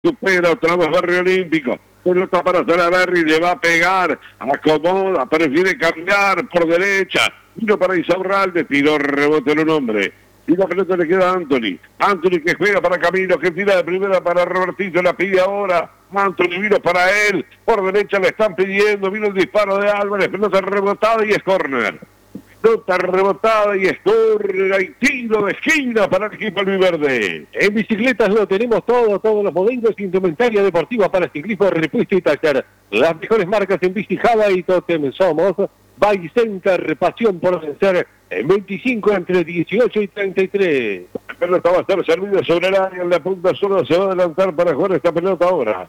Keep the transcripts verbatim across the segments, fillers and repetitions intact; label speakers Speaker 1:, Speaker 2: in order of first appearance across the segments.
Speaker 1: supera otra vez Barrio Olímpico. Pelota para Salaverry, le va a pegar, acomoda, prefiere cambiar por derecha. Vino para Isaurralde, tiró rebote en un hombre. Y la pelota le queda a Anthony. Anthony que juega para Camilo, que tira de primera para Robertito, la pide ahora. Anthony vino para él, por derecha le están pidiendo, vino el disparo de Álvarez, pelota rebotada y es córner. Pelota rebotada y es córner, y tiro de esquina para el equipo albiverde.
Speaker 2: En bicicletas lo tenemos todo, todos los modelos, indumentaria deportiva para ciclismo, repuesto y taller. Las mejores marcas en bici, Java y Totem. Somos Bike Center, pasión por vencer, en veinticinco entre dieciocho y treinta y tres.
Speaker 1: La pelota va a estar servida sobre el área, en la punta solo se va a adelantar para jugar esta pelota ahora.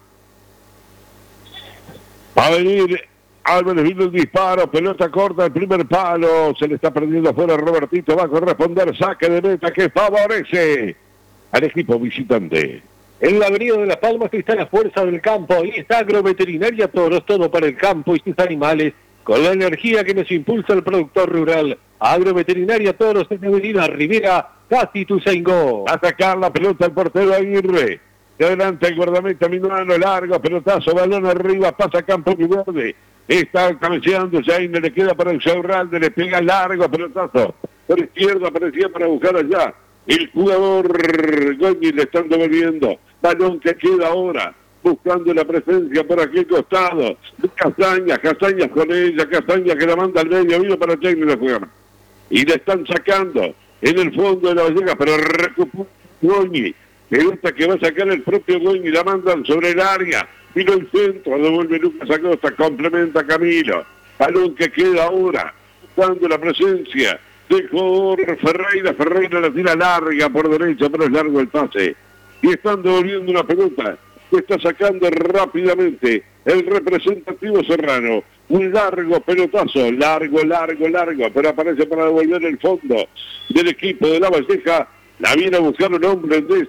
Speaker 1: Va a venir Álvarez, vino el disparo, pelota corta, el primer palo, se le está perdiendo afuera Robertito, va a corresponder saque de meta que favorece al equipo visitante.
Speaker 2: En la avenida de Las Palmas está la fuerza del campo, y está Agroveterinaria Toros, todo para el campo y sus animales, con la energía que nos impulsa el productor rural. Agroveterinaria Toros en la avenida Rivera, casi Tuzaingó.
Speaker 1: Va a sacar la pelota el portero Aguirre. De adelante el guardameta Minuano, largo, pelotazo, balón arriba, pasa Campo Verde. Está cabeceando Jaime, le queda para el Isaurralde, le pega largo, pelotazo. Por izquierda aparecía para buscar allá. El jugador Goñi le están devolviendo. Balón que queda ahora, buscando la presencia por aquel costado. De Castaña, Castaña con ella, Castaña que la manda al medio, vino para Jaime de jugar. Y le están sacando en el fondo de la Vallega, pero recupera Goñi. Pelota que va a sacar el propio Goñi, la mandan sobre el área. Vino el centro, devuelve Lucas Acosta, complementa Camilo. Balón que queda ahora, buscando la presencia del jugador Ferreira. Ferreira la tira larga por derecha, pero es largo el pase. Y están devolviendo una pelota que está sacando rápidamente el representativo Serrano. Un largo pelotazo, largo, largo, largo, pero aparece para devolver el fondo del equipo de La Valleja. La viene a buscar un hombre de,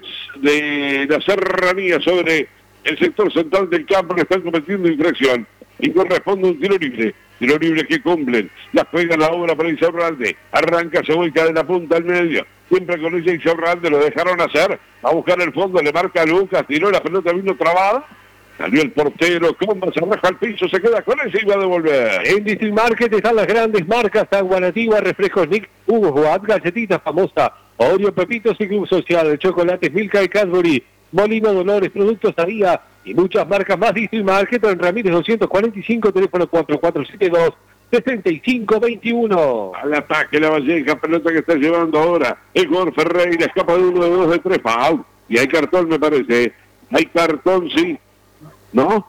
Speaker 1: de la serranía sobre el sector central del campo, le están cometiendo infracción y corresponde un tiro libre. Tiro libre que cumplen. La juega la obra para Isaurralde. Arranca, se vuelca de la punta al medio. Siempre con ella Isaurralde, lo dejaron hacer. Va a buscar el fondo, le marca a Lucas, tiró la pelota, vino trabada. Salió el portero, Comba se arraja al piso, se queda con ella y va a devolver.
Speaker 2: En Distrimarket están las grandes marcas: Aguanativa, Refrescos Nick, Hugo Joat, Galletitas Famosa, Oreo, Pepitos y Club Social, Chocolates Milka y Cadbury, Molino Dolores, Productos Aría y muchas marcas más. Distrimarket en Ramírez doscientos cuarenta y cinco, teléfono cuatro cuatro siete dos, seis cinco dos uno.
Speaker 1: Al ataque La Valleja, pelota que está llevando ahora el jugador Ferreira, escapa de uno, de dos, de tres, foul. Y hay cartón, me parece. Hay cartón, sí. ¿No?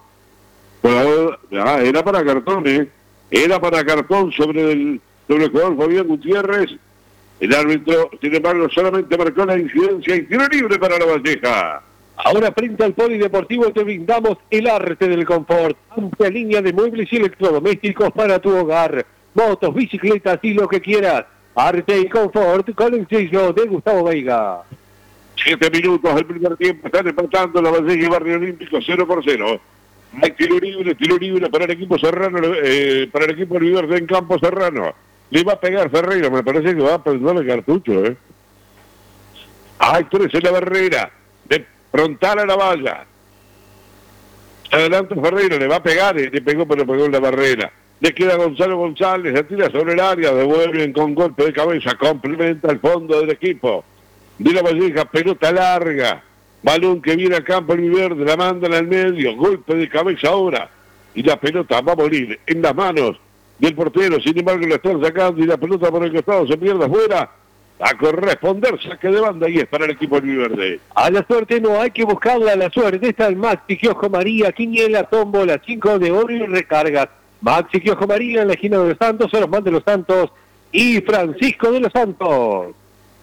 Speaker 1: Pero, ah, era para cartón, ¿eh? Era para cartón sobre el, sobre el jugador Fabián Gutiérrez. El árbitro, sin embargo, solamente marcó la incidencia y tiro libre para La Valleja.
Speaker 2: Ahora frente al Polideportivo te brindamos el arte del confort. Amplia línea de muebles y electrodomésticos para tu hogar. Motos, bicicletas y lo que quieras. Arte y confort con el sello de Gustavo Veiga.
Speaker 1: Siete minutos del primer tiempo, están empatando La Valleja y Barrio Olímpico cero por cero. Hay tiro libre, tiro libre para el equipo Serrano, eh, para el equipo Oliverde en campo Serrano. Le va a pegar Ferreira, me parece que va a perder el cartucho, ¿eh? Hay tres en la barrera, de frontal a la valla. Adelante Ferreira, le va a pegar, eh, le pegó, pero pegó en la barrera. Le queda Gonzalo González, se tira sobre el área, devuelven con golpe de cabeza, complementa el fondo del equipo de La Valleja, pelota larga, balón que viene al campo Oliverde, la mandan al medio, golpe de cabeza ahora, y la pelota va a morir en las manos del portero. Sin embargo la están sacando y la pelota por el costado se pierde afuera. A corresponder, saque de banda y es para el equipo Oliverde.
Speaker 2: A la suerte no hay que buscarla, a la suerte está el Maxi Kiosco María, quiniela, tómbola, cinco de oro y recargas. Maxi Kiosco María en la esquina de los Santos, Orosmán de los Santos y Francisco de los Santos.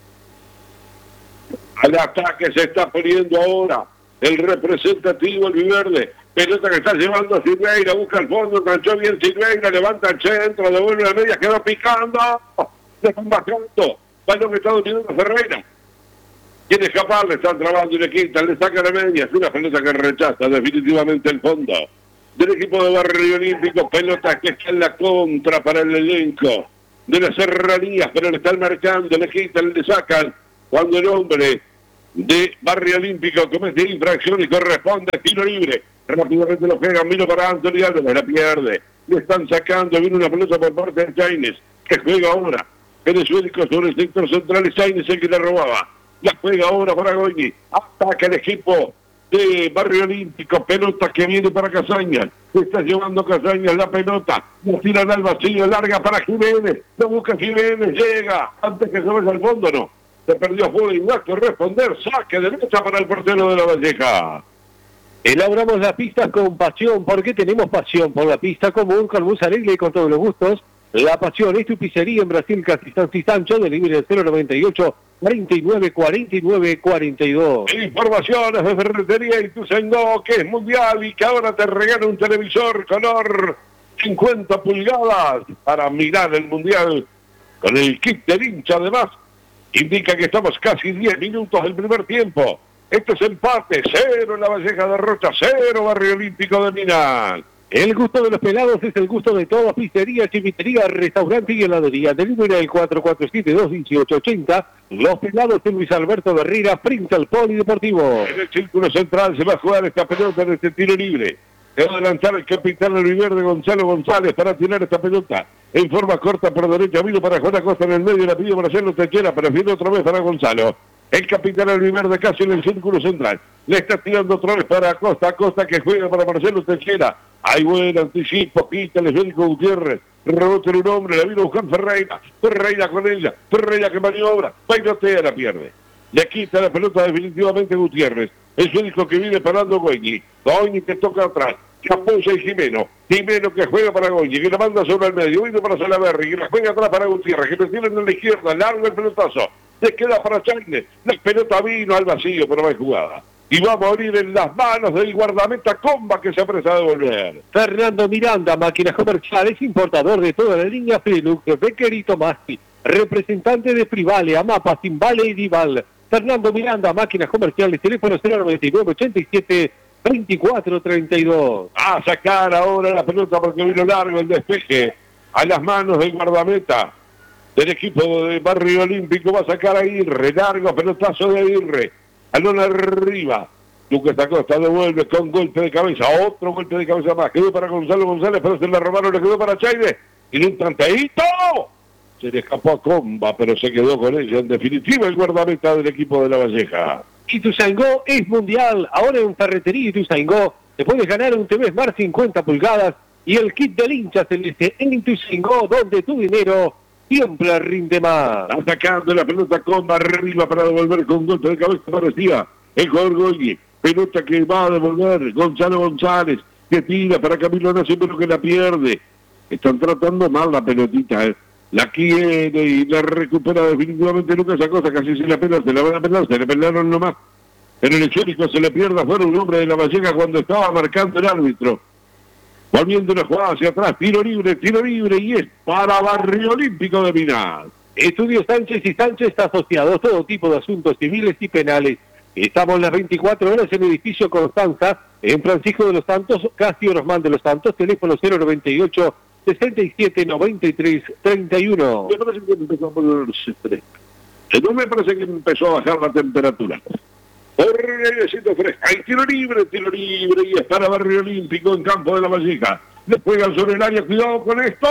Speaker 1: Al ataque se está poniendo ahora el representativo Oliverde. Pelota que está llevando a Silveira, busca el fondo, enganchó bien Silveira, levanta el centro, devuelve la media, quedó picando. Se están bajando. Balón que está dominando Ferreira. Quiere escapar, le están trabando y le quitan, le saca la media. Es una pelota que rechaza definitivamente el fondo del equipo de Barrio Olímpico. Pelota que está en la contra para el elenco de las serranías, pero le están marcando, le quitan, le sacan. Cuando el hombre de Barrio Olímpico comete infracción y corresponde a tiro libre. Rápidamente lo juega, miro para Anthony Álvarez, la pierde. Le están sacando, viene una pelota por parte de Chaines, que juega ahora. Venezuela sobre el sector central, Chaines el que la robaba. La juega ahora para Goñi. Ataca el equipo de Barrio Olímpico. Pelota que viene para Casañas. Está llevando Casañas la pelota. La tiran al vacío, larga para Jiménez. La busca Jiménez, llega. Antes que se vaya al fondo, no. Se perdió fuera igual que responder. Saque de derecha para el portero de la Valleja.
Speaker 2: Elaboramos la pista con pasión, porque tenemos pasión por la pista común, con mozzarella y con todos los gustos. La pasión es tu pizzería en Brasil, Castizán y Sancho, de libre cero noventa y ocho, cuarenta y nueve, cuarenta y nueve, cuarenta y dos.
Speaker 1: Informaciones de Ferretería Ituzaingó, que es mundial y que ahora te regala un televisor color cincuenta pulgadas para mirar el mundial con el kit del hincha. Además, indica que estamos casi diez minutos del primer tiempo. Este es empate, cero en la Valleja de Rocha, cero Barrio Olímpico de Minas.
Speaker 2: El gusto de los pelados es el gusto de todos. Pizzería, chimitería, restaurante y heladería. Delivery el cuatro cuatro siete dos, uno ocho ocho cero. Los pelados de Luis Alberto Berrera, frente al Polideportivo.
Speaker 1: En el círculo central se va a jugar esta pelota en este tiro libre. Se va a adelantar el capitán Oliverde Gonzalo González para tirar esta pelota. En forma corta por derecha, vino para Juan Acosta en el medio, la pidió para hacerlo Techera, pero viene otra vez para Gonzalo. El capitán Oliverde casi en el círculo central. Le está tirando otra vez para Acosta. Acosta que juega para Marcelo Techera. Hay buen anticipo, quita el Federico Gutiérrez. Rebote en un hombre, la vino a buscar Ferreira. Ferreira con ella. Ferreira que maniobra. Bailotea, la pierde. Le quita la pelota definitivamente Gutiérrez. Es el único que viene parando Goñi. Goñi que toca atrás. Chapuza y Jimeno. Jimeno que juega para Goñi, que la manda sobre el medio. Vino para Salaberry, que la juega atrás para Gutiérrez, que lo tienen en la izquierda. Largo el pelotazo. Le queda para Chaines. La pelota vino al vacío, pero no hay jugada. Y va a morir en las manos del guardameta Comba, que se apresa a devolver.
Speaker 2: Fernando Miranda, máquinas comerciales, importador de toda la línea Felux, Becker y Tomasti. Representante de Privale, Amapa, Simbale y Dival. Fernando Miranda, máquinas comerciales, teléfono cero noventa y nueve, ochenta y siete, veinticuatro, treinta y dos.
Speaker 1: A sacar ahora la pelota porque vino largo el despeje a las manos del guardameta del equipo de Barrio Olímpico. Va a sacar a Aguirre, largo pelotazo de Aguirre. Alón arriba. Lucas Acosta devuelve con golpe de cabeza. Otro golpe de cabeza más. Quedó para Gonzalo González, pero se la robaron, le quedó para Chaide. Y en un tanteíto se le escapó a Comba, pero se quedó con ella. En definitiva, el guardameta del equipo de la Valleja.
Speaker 2: Ituzaingó es mundial. Ahora en Ferretería Ituzaingó te puedes ganar un T V Smart cincuenta pulgadas y el kit del hincha celeste en Ituzaingó, donde tu dinero siempre rinde más.
Speaker 1: Atacando la pelota Comba arriba para devolver con golpe de cabeza, parecía el jugador Goñi. Pelota que va a devolver Gonzalo González, que tira para Camilo Nacio, pero que la pierde. Están tratando mal la pelotita, ¿eh? La quiere y la recupera definitivamente Lucas Acosta, casi se la pela, se la van a pelar, se le pelaron nomás. En el histórico se le pierda fuera un hombre de la Valleja cuando estaba marcando el árbitro. Volviendo la jugada hacia atrás, tiro libre, tiro libre, y es para Barrio Olímpico de Minas.
Speaker 2: Estudio Sánchez y Sánchez asociados, todo tipo de asuntos civiles y penales. Estamos las veinticuatro horas en el edificio Constanza, en Francisco de los Santos, casi Orosmán de los Santos, teléfono cero noventa y ocho, sesenta y siete, noventa y tres, treinta y uno.
Speaker 1: Me parece que empezó a ponerse fresco. No me parece que empezó a bajar la temperatura. Siento fresca. Hay tiro libre, tiro libre, y es para Barrio Olímpico en campo de la Valleja. Le juegan sobre el área, cuidado con esto.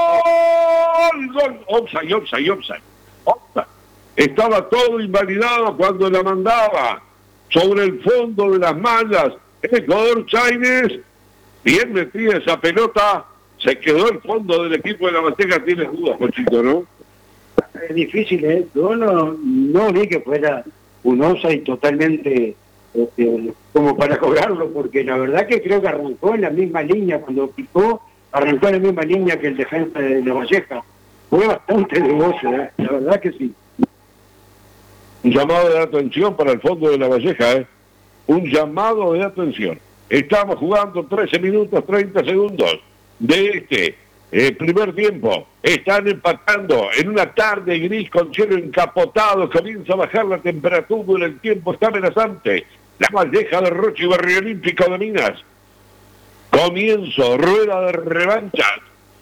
Speaker 1: Gol, offside, offside, offside. Offside. Estaba todo invalidado cuando la mandaba sobre el fondo de las mallas. El jugador Chaines, bien metida esa pelota, se quedó el fondo del equipo de la Valleja. Tienes dudas, Pochito, ¿no?
Speaker 3: Es difícil, ¿eh? Yo no, no vi que fuera un offside totalmente este, como para cobrarlo, porque la verdad que creo que arrancó en la misma línea, cuando picó, arrancó en la misma línea que el defensa de la Valleja. Fue bastante dudoso, ¿eh? La verdad que sí.
Speaker 1: Un llamado de atención para el fondo de la Valleja, ¿eh? Un llamado de atención. Estamos jugando trece minutos, treinta segundos de este eh, primer tiempo. Están empatando en una tarde gris con cielo encapotado. Comienza a bajar la temperatura, el tiempo está amenazante. La Valleja de Rocha y Barrio Olímpico de Minas. Comienzo, rueda de revancha.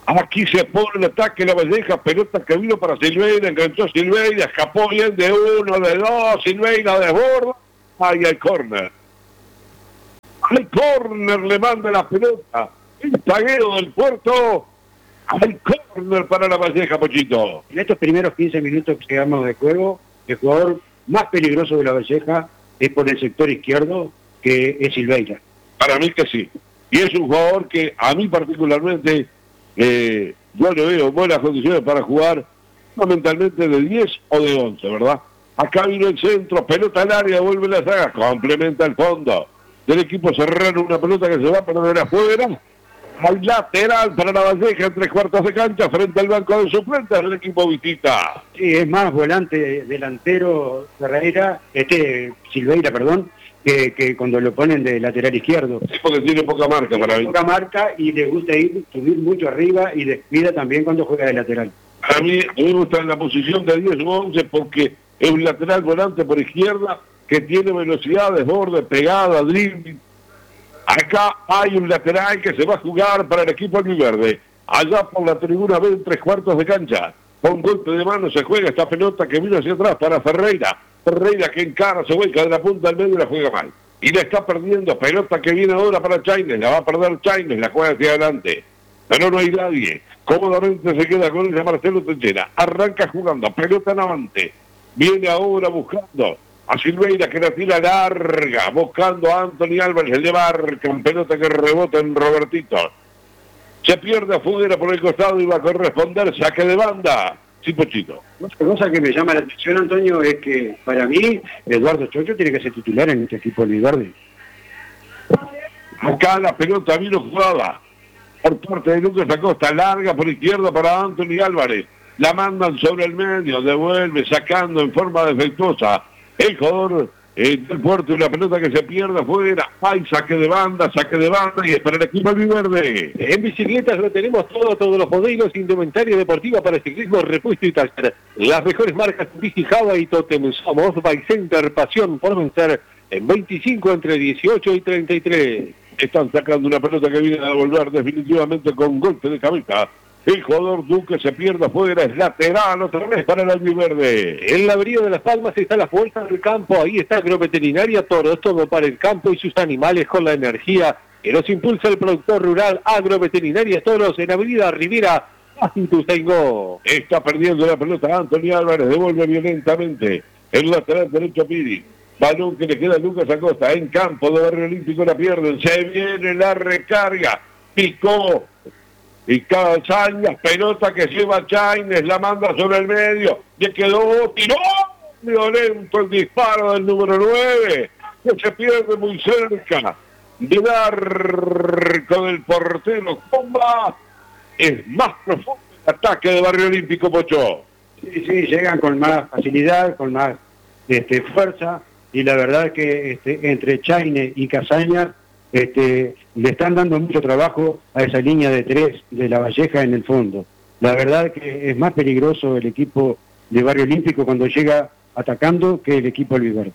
Speaker 1: Aquí se pone el ataque la Valleja, pelota que vino para Silveira, enganchó Silveira, escapó bien de uno, de dos, Silveira desborda, ahí hay córner. Hay córner, le manda la pelota, el taguero del Puerto, hay córner para la Valleja, Pochito.
Speaker 3: En estos primeros quince minutos que llegamos de juego, el jugador más peligroso de la Valleja es por el sector izquierdo, que es Silveira.
Speaker 1: Para mí que sí. Y es un jugador que a mí particularmente, eh, yo le veo buenas condiciones para jugar, fundamentalmente de diez o de once, ¿verdad? Acá vino el centro, pelota al área, vuelve la saga, complementa el fondo del equipo Serrano, una pelota que se va a perder afuera. Al lateral para la Valleja en tres cuartos de cancha frente al banco de suplentes del equipo visita.
Speaker 3: Sí, es más volante delantero Ferreira, este Silveira, perdón, que, que cuando lo ponen de lateral izquierdo.
Speaker 1: Sí, porque tiene poca marca para mí.
Speaker 3: Poca marca y le gusta ir, subir mucho arriba y descuida también cuando juega de lateral.
Speaker 1: A mí me gusta en la posición de diez o once porque es un lateral volante por izquierda que tiene velocidad, desborde, pegada, dribbling. Acá hay un lateral que se va a jugar para el equipo albiverde. Allá por la tribuna B en tres cuartos de cancha. Con golpe de mano se juega esta pelota que vino hacia atrás para Ferreira. Ferreira que encara, se vuelca de la punta al medio y la juega mal. Y la está perdiendo. Pelota que viene ahora para Chaines. La va a perder Chaines, la juega hacia adelante. Pero no hay nadie. Cómodamente se queda con ella Marcelo Techera. Arranca jugando. Pelota en avante. Viene ahora buscando a Silveira que la tira larga, buscando a Anthony Álvarez, le marca un pelota que rebota en Robertito. Se pierde afuera por el costado y va a corresponder saque de banda. Sí, Pochito.
Speaker 3: Otra cosa que me llama la atención, Antonio, es que para mí Eduardo Chocho tiene que ser titular en este equipo albiverde.
Speaker 1: Acá la pelota vino jugada por parte de Lucas Acosta, larga por izquierda para Anthony Álvarez. La mandan sobre el medio, devuelve, sacando en forma defectuosa. El jugador eh, del Puerto y la pelota que se pierde afuera. Hay saque de banda, saque de banda y es para el equipo albiverde.
Speaker 2: En bicicletas lo tenemos todo, todos los modelos, indumentaria deportiva para ciclismo, repuesto y taller. Las mejores marcas Bici, Java y Totem. Somos Bike Center, pasión por vencer en veinticinco entre dieciocho y treinta y tres.
Speaker 1: Están sacando una pelota que viene a devolver definitivamente con golpe de cabeza. El jugador Duque se pierde afuera, es lateral otra vez para el albiverde.
Speaker 2: En la avenida de Las Palmas está la fuerza del campo, ahí está Agroveterinaria Toros, todo para el campo y sus animales con la energía que nos impulsa el productor rural. Agroveterinaria Toros en avenida Rivera, Ituzaingó.
Speaker 1: Está perdiendo la pelota Anthony Álvarez, devuelve violentamente el lateral derecho Piri. Balón que le queda a Lucas Acosta en campo de Barrio Olímpico, la pierden, se viene la recarga, picó. Y Cabañas, pelota que lleva Chaines, la manda sobre el medio, le quedó, tiró, violento el disparo del número nueve, que se pierde muy cerca del arco del portero. Comba es más profundo el ataque de Barrio Olímpico, Pocho.
Speaker 3: Sí, sí, llegan con más facilidad, con más este, fuerza, y la verdad es que este, entre Chaines y Casañas, Este, le están dando mucho trabajo a esa línea de tres de la Valleja en el fondo. La verdad que es más peligroso el equipo de Barrio Olímpico cuando llega atacando que el equipo albiverde.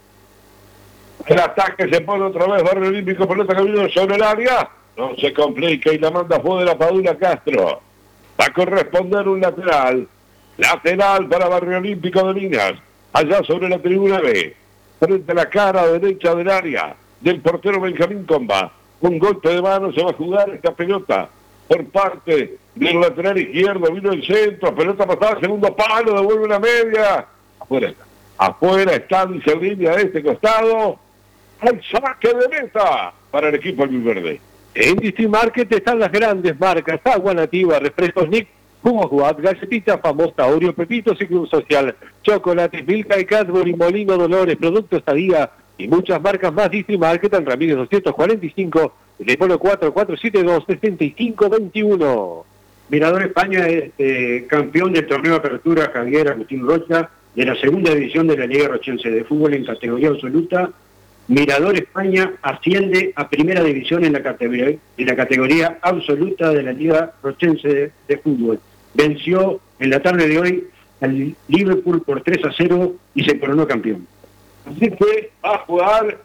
Speaker 1: El ataque se pone otra vez Barrio Olímpico, pelota que vino sobre el área, no se complica y la manda fuera Padula Castro. Va a corresponder un lateral, lateral para Barrio Olímpico de Minas, allá sobre la tribuna B, frente a la cara derecha del área del portero Benjamín Comba. Un golpe de mano se va a jugar esta pelota por parte del lateral izquierdo. Vino el centro, pelota pasada, segundo palo, devuelve una media. Afuera está. Afuera está dice línea de este costado. Hay saque de meta para el equipo albiverde.
Speaker 2: En Distrimarket están las grandes marcas: Agua Nativa, Refrescos Nick, Jugos Guad, Galletitas Famosa, Oreo, Pepitos y Club Social, Chocolates, Milka y Cadbury, Molino Dolores, Productos Adía y muchas marcas más. Distrimarket en Ramírez doscientos cuarenta y cinco, teléfono cuatro cuatro siete dos, seis cinco dos uno.
Speaker 3: Mirador España es eh, campeón del torneo de apertura Javier Agustín Rocha de la segunda división de la Liga Rochense de Fútbol en categoría absoluta. Mirador España asciende a primera división en la categoría, en la categoría absoluta de la Liga Rochense de, de Fútbol. Venció en la tarde de hoy al Liverpool por tres a cero y se coronó campeón.
Speaker 1: Así que va a jugar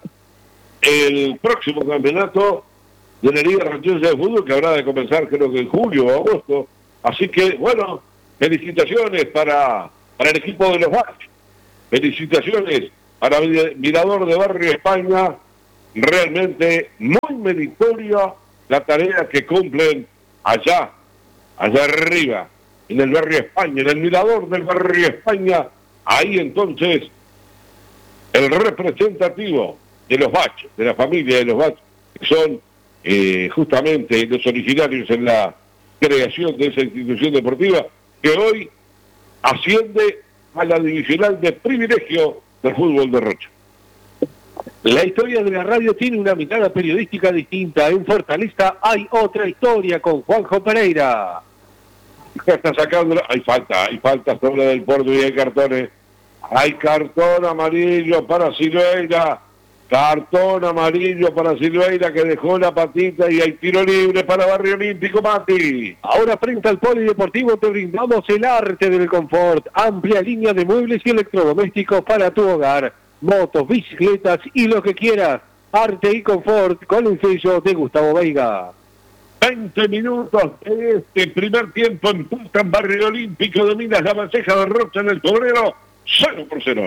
Speaker 1: el próximo campeonato de la Liga Rochense de Fútbol, que habrá de comenzar creo que en julio o agosto, Así que, bueno, felicitaciones para, para el equipo de los Baches. Felicitaciones para Mirador de Barrio España. Realmente muy meritoria la tarea que cumplen allá, allá arriba, en el Barrio España, en el Mirador del Barrio España. Ahí entonces el representativo de los Baches, de la familia de los Baches, que son eh, justamente los originarios en la creación de esa institución deportiva, que hoy asciende a la divisional de privilegio del fútbol de Rocha.
Speaker 2: La historia de la radio tiene una mirada periodística distinta. En Fortaleza hay otra historia con Juanjo Pereira.
Speaker 1: Está sacando, hay falta, hay falta sobre del Porto y hay cartones. Hay cartón amarillo para Silveira. Cartón amarillo para Silveira, que dejó la patita, y hay tiro libre para Barrio Olímpico, Mati.
Speaker 2: Ahora frente al Polideportivo te brindamos el arte del confort. Amplia línea de muebles y electrodomésticos para tu hogar. Motos, bicicletas y lo que quieras. Arte y confort con el sello de Gustavo Veiga.
Speaker 1: veinte minutos de este primer tiempo. Empata en Barrio Olímpico. Domina la Valleja de Rocha en el Cobrero. cero por cero.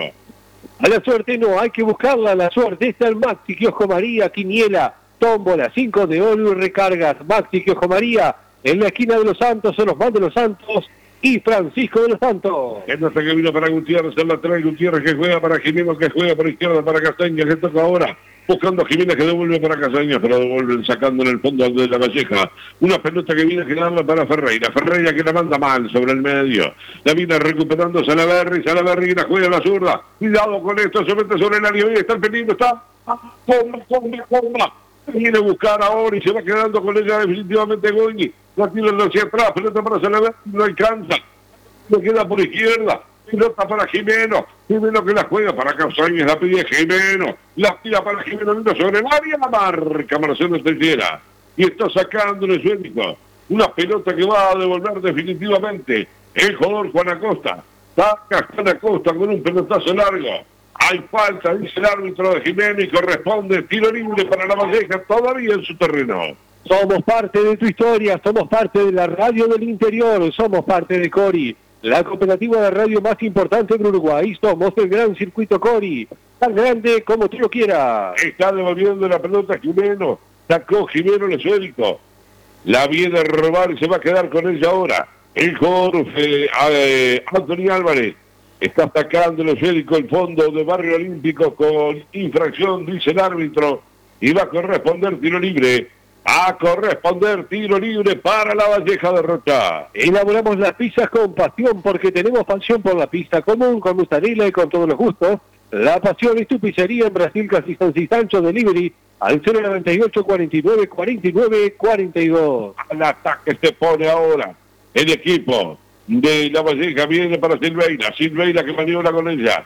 Speaker 2: A la suerte no, hay que buscarla. La suerte está en Maxi Kiosco María, Quiniela, tómbola, cinco de oro y recargas. Maxi Kiosco María, en la esquina de Los Santos, en los más de Los Santos y Francisco de los Santos.
Speaker 1: El no sé que vino para Gutiérrez, el lateral Gutiérrez que juega para Jiménez, que juega por izquierda para Castaña, que toca ahora, buscando a Jiménez que devuelve para Castaña, pero devuelven sacando en el fondo de la Valleja. Una pelota que viene a quedarla para Ferreira. Ferreira que la manda mal sobre el medio. La viene recuperando Salaverry, Salaverry la juega a la zurda. Cuidado con esto, se mete sobre el área, está el peligro, está. Toma, toma, toma. Viene a buscar ahora y se va quedando con ella definitivamente Goñi. La tiran hacia atrás, pelota para Salaverry, no alcanza. Le queda por izquierda. Pelota para Jimeno, Jimeno que la juega para Castañas, la pide Jimeno, la tira para Jimeno, sobre el área, la marca Marcelo Teixeira, y está sacando el suénico, una pelota que va a devolver definitivamente el jugador Juan Acosta. Saca Juan Acosta con un pelotazo largo, hay falta, dice el árbitro de Jimeno, y corresponde tiro libre para la Valleja, todavía en su terreno.
Speaker 2: Somos parte de tu historia, somos parte de la radio del interior, somos parte de Cori, la cooperativa de radio más importante en Uruguay. Somos el gran circuito Cori, tan grande como tú lo quieras.
Speaker 1: Está devolviendo la pelota Jimeno, sacó Jimeno el esférico, la viene a robar y se va a quedar con ella ahora. El jugador eh, eh, Anthony Álvarez está sacando el esférico el fondo de Barrio Olímpico con infracción, dice el árbitro, y va a corresponder tiro libre. A corresponder tiro libre para la Valleja de Rocha.
Speaker 2: Elaboramos las pizzas con pasión porque tenemos pasión por la pizza común, con mozzarella y con todos los gustos. La pasión es tu pizzería en Brasil, Casi San Sancho Delivery al cero noventa y ocho, cuarenta y nueve, cuarenta y nueve, cuarenta y dos.
Speaker 1: Al ataque se pone ahora el equipo de la Valleja, viene para Silveira. Silveira que maniobra con ella.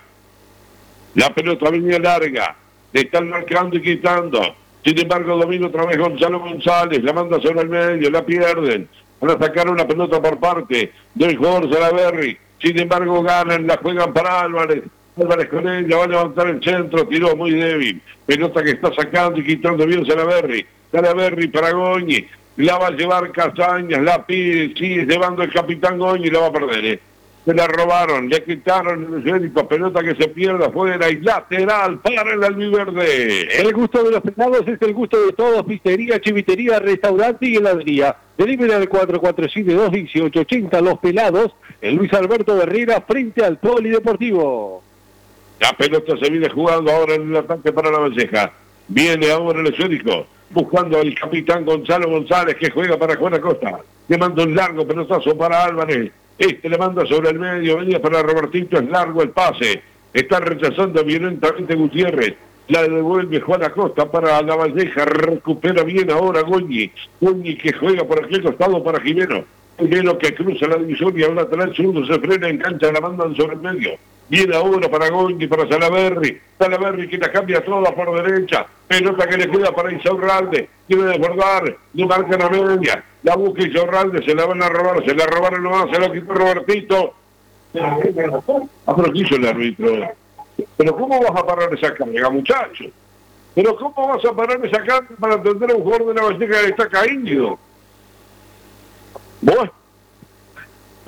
Speaker 1: La pelota venía larga, le están marcando y quitando. Sin embargo, domina otra vez Gonzalo González, la manda sobre el medio, la pierden. Van a sacar una pelota por parte del jugador Salaverry. Sin embargo, ganan, la juegan para Álvarez. Álvarez con ella, va a levantar el centro, tiró muy débil. Pelota que está sacando y quitando bien Salaverry. Salaverry para Goñi, la va a llevar Castañas, la pide, sigue llevando el capitán Goñi y la va a perder. ¿eh? Se la robaron, le quitaron el esférico, pelota que se pierda afuera y lateral para el albiverde.
Speaker 2: El gusto de los pelados es el gusto de todos. Pizzería, chivitería, restaurante y heladería. Delivery al cuatro cuatro siete, dos uno ocho ocho cero. Los Pelados, el Luis Alberto Herrera frente al Polideportivo.
Speaker 1: La pelota se viene jugando ahora en el ataque para la Valleja. Viene ahora el esférico, buscando al capitán Gonzalo González, que juega para Juan Acosta. Le manda un largo pelotazo para Álvarez. Este le manda sobre el medio, venía para Robertito, es largo el pase. Está rechazando violentamente Gutiérrez. La devuelve Juan Acosta para la Valleja, recupera bien ahora Goñi. Goñi que juega por aquel costado para Jimeno. Jimeno que cruza la división y al lateral zurdo se frena, engancha, la mandan sobre el medio. Viene ahora para Goñi, para Salaverry. Salaverry que la cambia toda por derecha. Pelota que le queda para Insaurralde. Quiere desbordar, le marcan a media. La busca Insaurralde, se la van a robar, se la robaron nomás, se la quitó Robertito. Ah, pero ¿qué hizo el árbitro? Pero ¿cómo vas a parar esa carga, muchacho? Pero ¿cómo vas a parar esa carga para atender a un jugador de la Valleja que está caído? Bueno,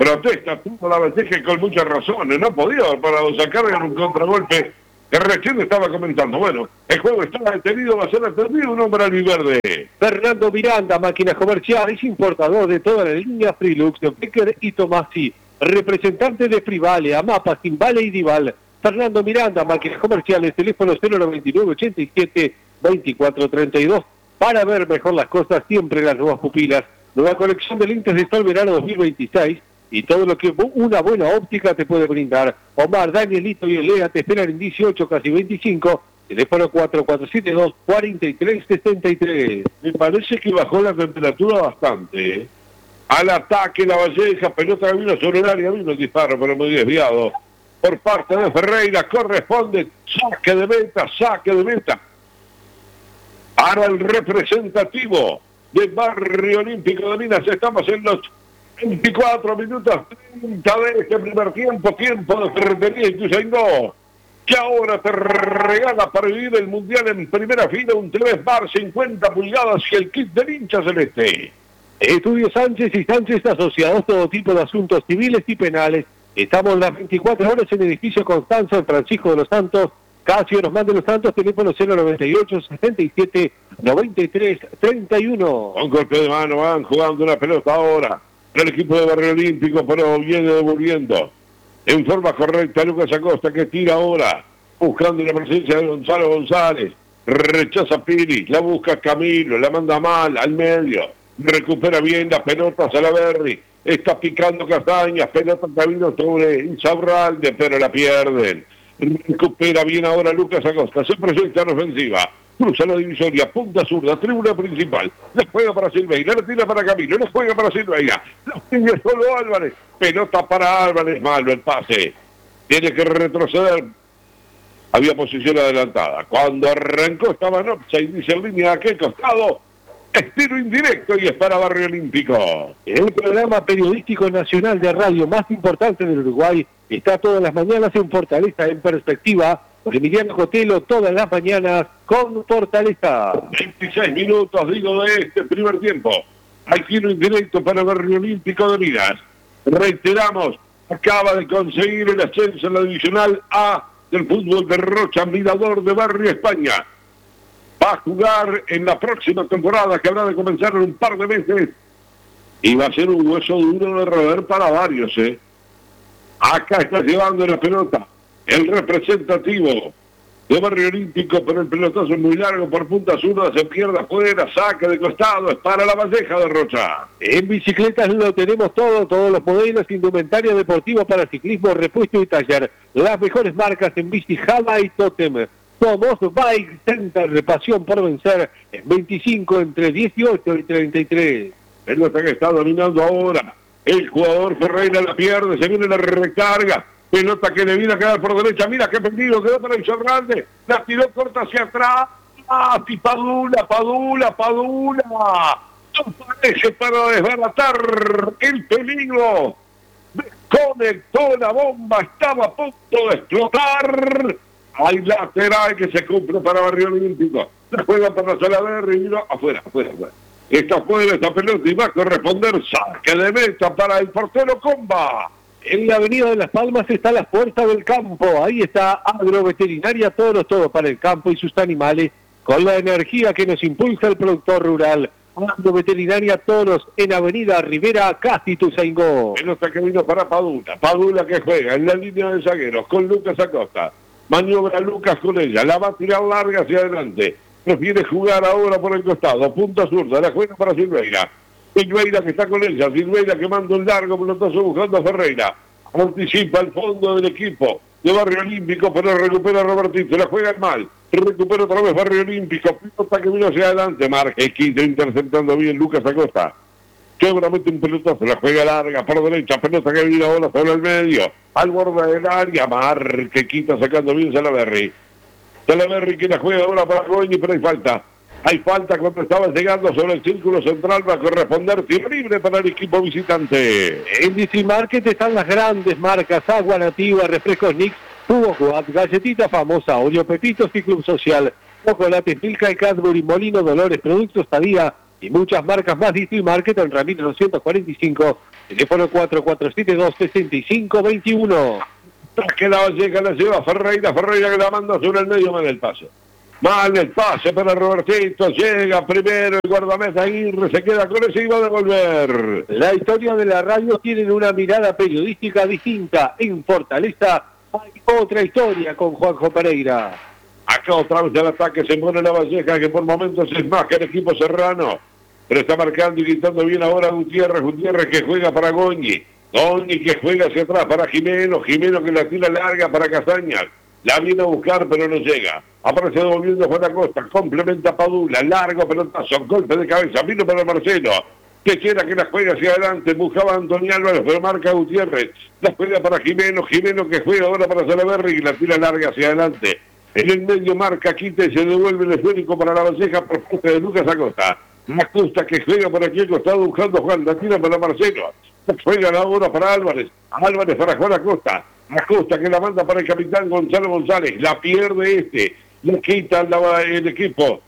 Speaker 1: Protesta tuvo la Valleja con muchas razones. No podía haber parado esa carga en un contragolpe que recién estaba comentando. Bueno, el juego estaba detenido, va a ser atendido un hombre albiverde.
Speaker 2: Fernando Miranda, máquinas comerciales, importador de toda la línea Frilux, Becker y Tomasi. Representante de Frivale, Amapa, Kimbale y Dival. Fernando Miranda, máquinas comerciales, teléfono cero noventa y nueve ochenta y siete veinticuatro treinta y dos. Para ver mejor las cosas, siempre las nuevas pupilas. Nueva colección de lentes de sol verano dos mil veintiséis. Y todo lo que una buena óptica te puede brindar. Omar, Danielito y Elea te esperan en dieciocho, casi veinticinco. Teléfono cuatro cuatro siete dos, cuatro tres seis tres.
Speaker 1: Me parece que bajó la temperatura bastante. ¿eh? Al ataque la Valleja, pelota que vino sobre el área, vino el disparo, pero muy desviado. Por parte de Ferreira, corresponde saque de meta, saque de meta. Para el representativo de Barrio Olímpico de Minas, estamos en los veinticuatro minutos treinta de este primer tiempo, tiempo de Ferretería Ituzaingó, que ahora te regala para vivir el Mundial en primera fila un T V Bar cincuenta pulgadas y el kit del hincha celeste.
Speaker 2: Estudio Sánchez y Sánchez Asociados, todo tipo de asuntos civiles y penales. Estamos las veinticuatro horas en el edificio Constanza, en Francisco de los Santos, Casio Orosmán de los Santos, teléfono cero noventa y ocho, setenta y siete, noventa y tres, treinta y uno.
Speaker 1: Con golpe de mano van jugando una pelota ahora. El equipo de Barrio Olímpico, pero viene devolviendo en forma correcta Lucas Acosta, que tira ahora, buscando la presencia de Gonzalo González. Rechaza Piri, la busca Camilo, la manda mal al medio. Recupera bien las pelotas a la Berry. Está picando Castañas, pelota Camilo sobre Insaurralde, pero la pierden. Recupera bien ahora Lucas Acosta, se presenta en ofensiva. Cruza la divisoria, punta zurda, tribuna principal. Le juega para Silveira, le tira para Camilo, le juega para Silveira. Lo sigue solo Álvarez. Pelota para Álvarez, malo el pase. Tiene que retroceder. Había posición adelantada. Cuando arrancó estaba en offside, dice en línea a aquel costado. Estilo indirecto y es para Barrio Olímpico.
Speaker 2: El programa periodístico nacional de radio más importante del Uruguay está todas las mañanas en Fortaleza en Perspectiva. Emiliano Cotelo todas las mañanas con Fortaleza.
Speaker 1: veintiséis minutos, digo, de este primer tiempo. Hay tiro indirecto para Barrio Olímpico de Minas. Reiteramos, acaba de conseguir el ascenso en la divisional A del fútbol de Rocha, Mirador de Barrio España. Va a jugar en la próxima temporada, que habrá de comenzar en un par de meses. Y va a ser un hueso duro de roer para varios, ¿eh? Acá está llevando la pelota el representativo de Barrio Olímpico, pero el pelotazo es muy largo por punta zurda, se pierde afuera, saque de costado, es para la Valleja de Rocha.
Speaker 2: En bicicletas lo tenemos todo, todos los modelos, indumentaria deportiva para ciclismo, repuesto y taller. Las mejores marcas en bici, Java y Totem. Somos Bike Center, pasión por vencer, en veinticinco entre dieciocho y treinta y tres.
Speaker 1: Pelota que está dominando ahora. El jugador Ferreira la pierde, se viene la recarga. Pelota que le viene a quedar por derecha. Mira qué perdido, quedó para el Grande. La tiró corta hacia atrás. ¡Ah! Y Padula, Padula, Padula. No parece para desbaratar el peligro. Desconectó la bomba, estaba a punto de explotar. Hay lateral que se cumple para Barrio Olímpico. La juega para Salaverry y mira, afuera, afuera, afuera. Está afuera esta pelota y va a corresponder saque de meta para el portero Comba.
Speaker 2: En la avenida de Las Palmas está la Fuerza del Campo. Ahí está Agroveterinaria, todos, todo para el campo y sus animales, con la energía que nos impulsa el productor rural. Agroveterinaria Toros en Avenida Rivera, casi Ituzaingó.
Speaker 1: Pelota que vino para Padula. Padula que juega en la línea de zagueros con Lucas Acosta. Maniobra Lucas con ella. La va a tirar larga hacia adelante. Prefiere jugar ahora por el costado. Punta zurda. La juega para Silveira. Silveira que está con ella. Silveira que manda un largo pelotazo buscando a Ferreira. Anticipa el fondo del equipo de Barrio Olímpico, pero recupera a Robertito. La juega mal. Recupera otra vez Barrio Olímpico. Pelota que vino hacia adelante. Marque quinto interceptando bien Lucas Acosta. Seguramente un pelotazo. La juega larga por derecha. Pelota que vino ahora sobre el medio. Al borde del área. Marque quita sacando bien Salaverry. Salaverry que la juega ahora para Goñi, pero hay falta. Hay falta cuando estaba llegando sobre el círculo central. Va a corresponder tiro libre para el equipo visitante.
Speaker 2: En D C Market están las grandes marcas: Agua Nativa, Refrescos Nix, Jugo Juat, Galletita Famosa, Oreo Pepitos y Club Social, Chocolates Milka y Cadbury, Molino Dolores, Productos Tadía y muchas marcas más. D C Market en Ramírez doscientos cuarenta y cinco, Teléfono cuatro cuatro siete dos, seis cinco dos uno.
Speaker 1: Que la Valleja la lleva Ferreira, Ferreira que la manda sobre el medio, mal el pase. Mal el pase para Robertito, llega primero el guardameta Aguirre, se queda con ese y va a devolver.
Speaker 2: La historia de la radio tiene una mirada periodística distinta. En Fortaleza hay otra historia con Juanjo Pereira.
Speaker 1: Acá otra vez el ataque, se pone la Valleja, que por momentos es más que el equipo serrano. Pero está marcando y gritando bien ahora Gutiérrez, Gutiérrez que juega para Goñi. Goñi que juega hacia atrás para Jimeno, Jimeno que la tira larga para Castañas. La viene a buscar, pero no llega. Aparece devolviendo Juan Acosta, complementa Padula, largo pelotazo, golpe de cabeza, vino para Marcelo, que quiera que la juegue hacia adelante, buscaba a Antonio Álvarez, pero marca Gutiérrez, la juega para Jimeno, Jimeno que juega ahora para Salaverri y la tira larga hacia adelante. En el medio marca Quita y se devuelve el esférico para la Valleja por parte de Lucas Acosta. Acosta que juega por aquí al costado buscando Juan, la tira para Marcelo, la juega ahora para Álvarez, Álvarez para Juan Acosta. Acosta que la manda para el capitán Gonzalo González, la pierde este, le quita la, el equipo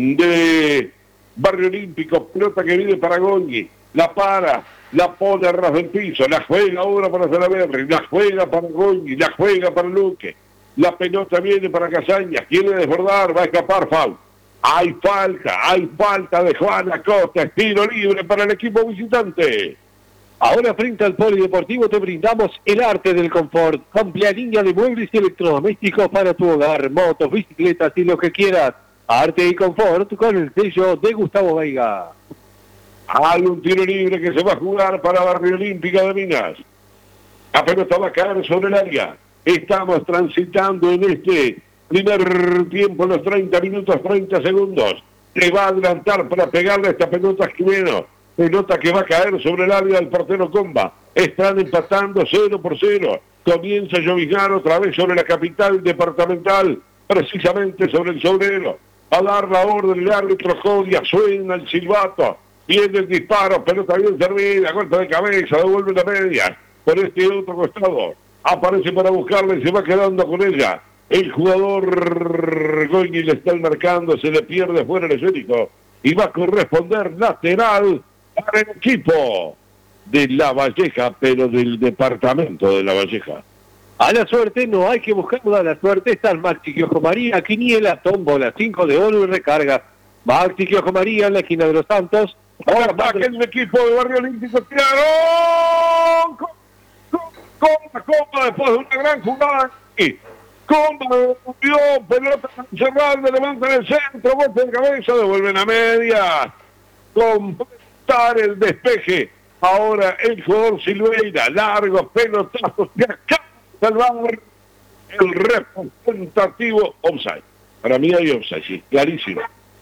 Speaker 1: de Barrio Olímpico, pelota que viene para Goñi, la para, la pone a ras del piso, la juega ahora para Salaverri, la juega para Goñi, la juega para Luque, la pelota viene para Casañas, quiere desbordar, va a escapar Fau. Hay falta, hay falta de Juan Acosta, estilo libre para el equipo visitante.
Speaker 2: Ahora frente al Polideportivo te brindamos el arte del confort. Amplia línea de muebles y electrodomésticos para tu hogar, motos, bicicletas y lo que quieras. Arte y confort con el sello de Gustavo Veiga.
Speaker 1: Hay un tiro libre que se va a jugar para Barrio Olímpica de Minas. La pelota va a caer sobre el área. Estamos transitando en este primer tiempo, los treinta minutos, treinta segundos. Se va a adelantar para pegarle a esta pelota a Jimeno. Pelota que va a caer sobre el área del portero Comba. Están empatando cero por cero. Comienza a llovigar otra vez sobre la capital departamental, precisamente sobre el Sobrero. A dar la orden el árbitro Jodia, suena el silbato. Viene el disparo, pelota bien servida, golpe de cabeza, devuelve la media. Por este otro costado, aparece para buscarla y se va quedando con ella. El jugador Goñi le está marcando, se le pierde fuera el esférico. Y va a corresponder lateral para el equipo de La Valleja, pero del departamento de La Valleja.
Speaker 2: A la suerte no hay que buscarla, a la suerte están Maxi Quiojo María, Quiniela, tómbola, cinco de oro y recarga. Maxi Quiojo María en la esquina de los Santos.
Speaker 1: Ahora ataque el equipo de Barrio Olímpico, tiraron Comba, Comba después de una gran jugada y Comba devolvió, pelota cerrada, levanta en el centro, golpe de cabeza, devuelven a media. Completar el despeje. Ahora el jugador Silveira, largo pelotazo, que acaba de salvar el representativo offside. Para mí hay offside, sí, clarísimo.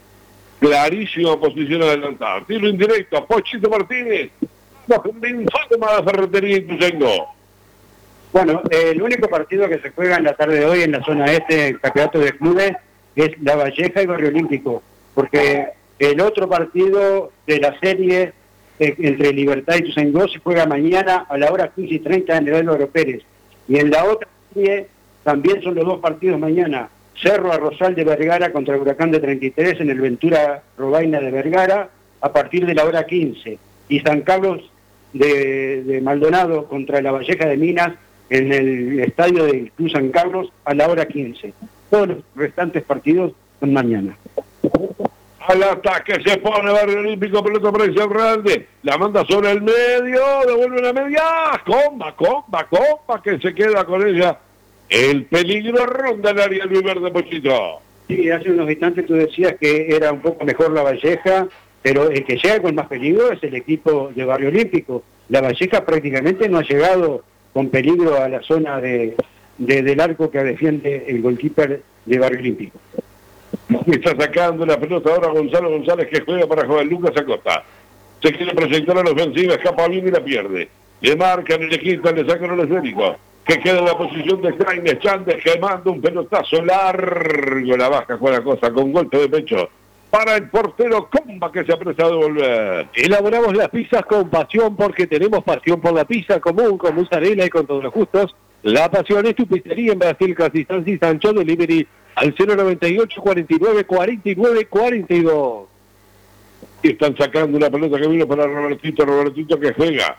Speaker 1: Clarísima posición adelantada. Tiro indirecto, Pochito Martínez. De informa de Ferretería Ituzaingó.
Speaker 3: Bueno, eh, el único partido que se juega en la tarde de hoy en la zona este del campeonato de clubes es La Valleja y Barrio Olímpico, porque el otro partido de la serie eh, entre Libertad y Ituzaingó se juega mañana a la hora quince y treinta en el Álvaro Pérez. Y en la otra serie también son los dos partidos mañana. Cerro Arrozal de Vergara contra el Huracán de treinta y tres en el Ventura Robaina de Vergara a partir de la hora quince. Y San Carlos de, de Maldonado contra La Valleja de Minas en el estadio del Club San Carlos a la hora quince. Todos los restantes partidos son mañana.
Speaker 1: Al ataque se pone Barrio Olímpico, pelota para el Grande, la manda sobre el medio, devuelve la media, comba, comba, comba, que se queda con ella. El peligro ronda el área del verde, Pochito.
Speaker 3: Sí, hace unos instantes tú decías que era un poco mejor La Valleja, pero el que llega con más peligro es el equipo de Barrio Olímpico. La Valleja prácticamente no ha llegado con peligro a la zona de, de del arco que defiende el goalkeeper de Barrio Olímpico.
Speaker 1: Está sacando la pelota ahora Gonzalo González, que juega para Juan Lucas Acosta. Se quiere proyectar a la ofensiva, escapa bien y la pierde. Le marcan, le quitan, le sacan el esférico, que queda en la posición de Steiner. Chández que manda un pelotazo largo, la baja Juan Acosta con golpe de pecho para el portero Comba, que se apresa a devolver.
Speaker 2: Elaboramos las pizzas con pasión porque tenemos pasión por la pizza común, con mozzarella y con todos los gustos. La pasión es tu pizzería en Brasil, Casistán y Sancho, delivery al cero noventa y ocho, cuarenta y nueve, cuarenta y nueve, cuarenta y dos.
Speaker 1: Y están sacando una pelota que vino para Robertito, Robertito que juega.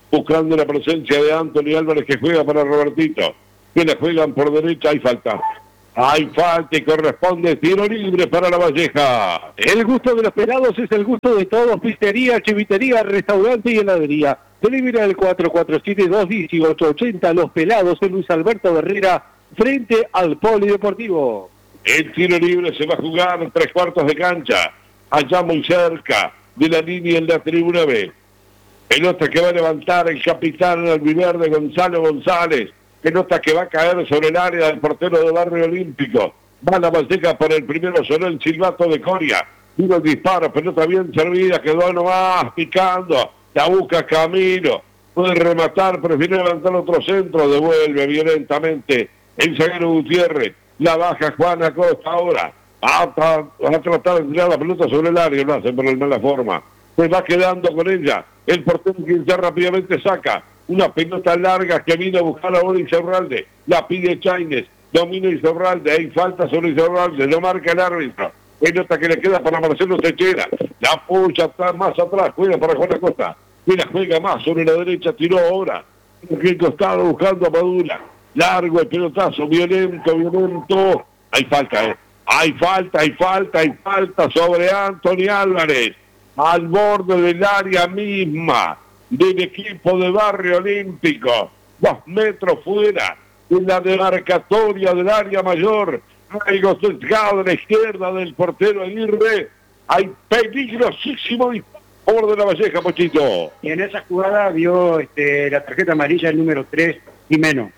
Speaker 1: buscando la presencia de Anthony Álvarez que juega para Robertito, que la juegan por derecha, hay falta. Hay falta y corresponde tiro libre para La Valleja.
Speaker 2: El gusto de los pelados es el gusto de todos. Pizzería, chivitería, restaurante y heladería. Delivery al cuatro cuatro siete, dos uno ocho ocho cero. Los pelados en Luis Alberto Herrera, frente al Polideportivo.
Speaker 1: El tiro libre se va a jugar tres cuartos de cancha, allá muy cerca de la línea en la tribuna B. Pelota que va a levantar el capitán albiverde Gonzalo González. Pelota que va a caer sobre el área del portero del Barrio Olímpico. Va La Valleja por el primero, sonó el silbato de Coria. Tiro el disparo, pelota bien servida, quedó nomás picando. La busca Camilo. Puede rematar, prefiere levantar otro centro. Devuelve violentamente el zaguero Gutiérrez. La baja Juan Acosta ahora. Va a, va a tratar de tirar la pelota sobre el área. Lo hace por la mala forma. Se va quedando con ella. El portero quien ya rápidamente saca. Una pelota larga que vino a buscar ahora Insaurralde. La pide Chaines. Domina Insaurralde. Hay falta sobre Insaurralde. Lo marca el árbitro. Pelota que le queda para Marcelo Techera. La apoya está más atrás. Juega para Juan Acosta. Y la juega más sobre la derecha. Tiró ahora. En el costado buscando a Padula. Largo el pelotazo. Violento, violento. Hay falta, ¿eh? Hay falta, hay falta, hay falta sobre Anthony Álvarez. Al borde del área misma del equipo de Barrio Olímpico, dos metros fuera de la demarcatoria del área mayor, algo sesgado a la izquierda del portero Aguirre, hay peligrosísimo disparo de La Valleja, Pochito.
Speaker 3: Y en esa jugada vio este, la tarjeta amarilla el número tres y menos.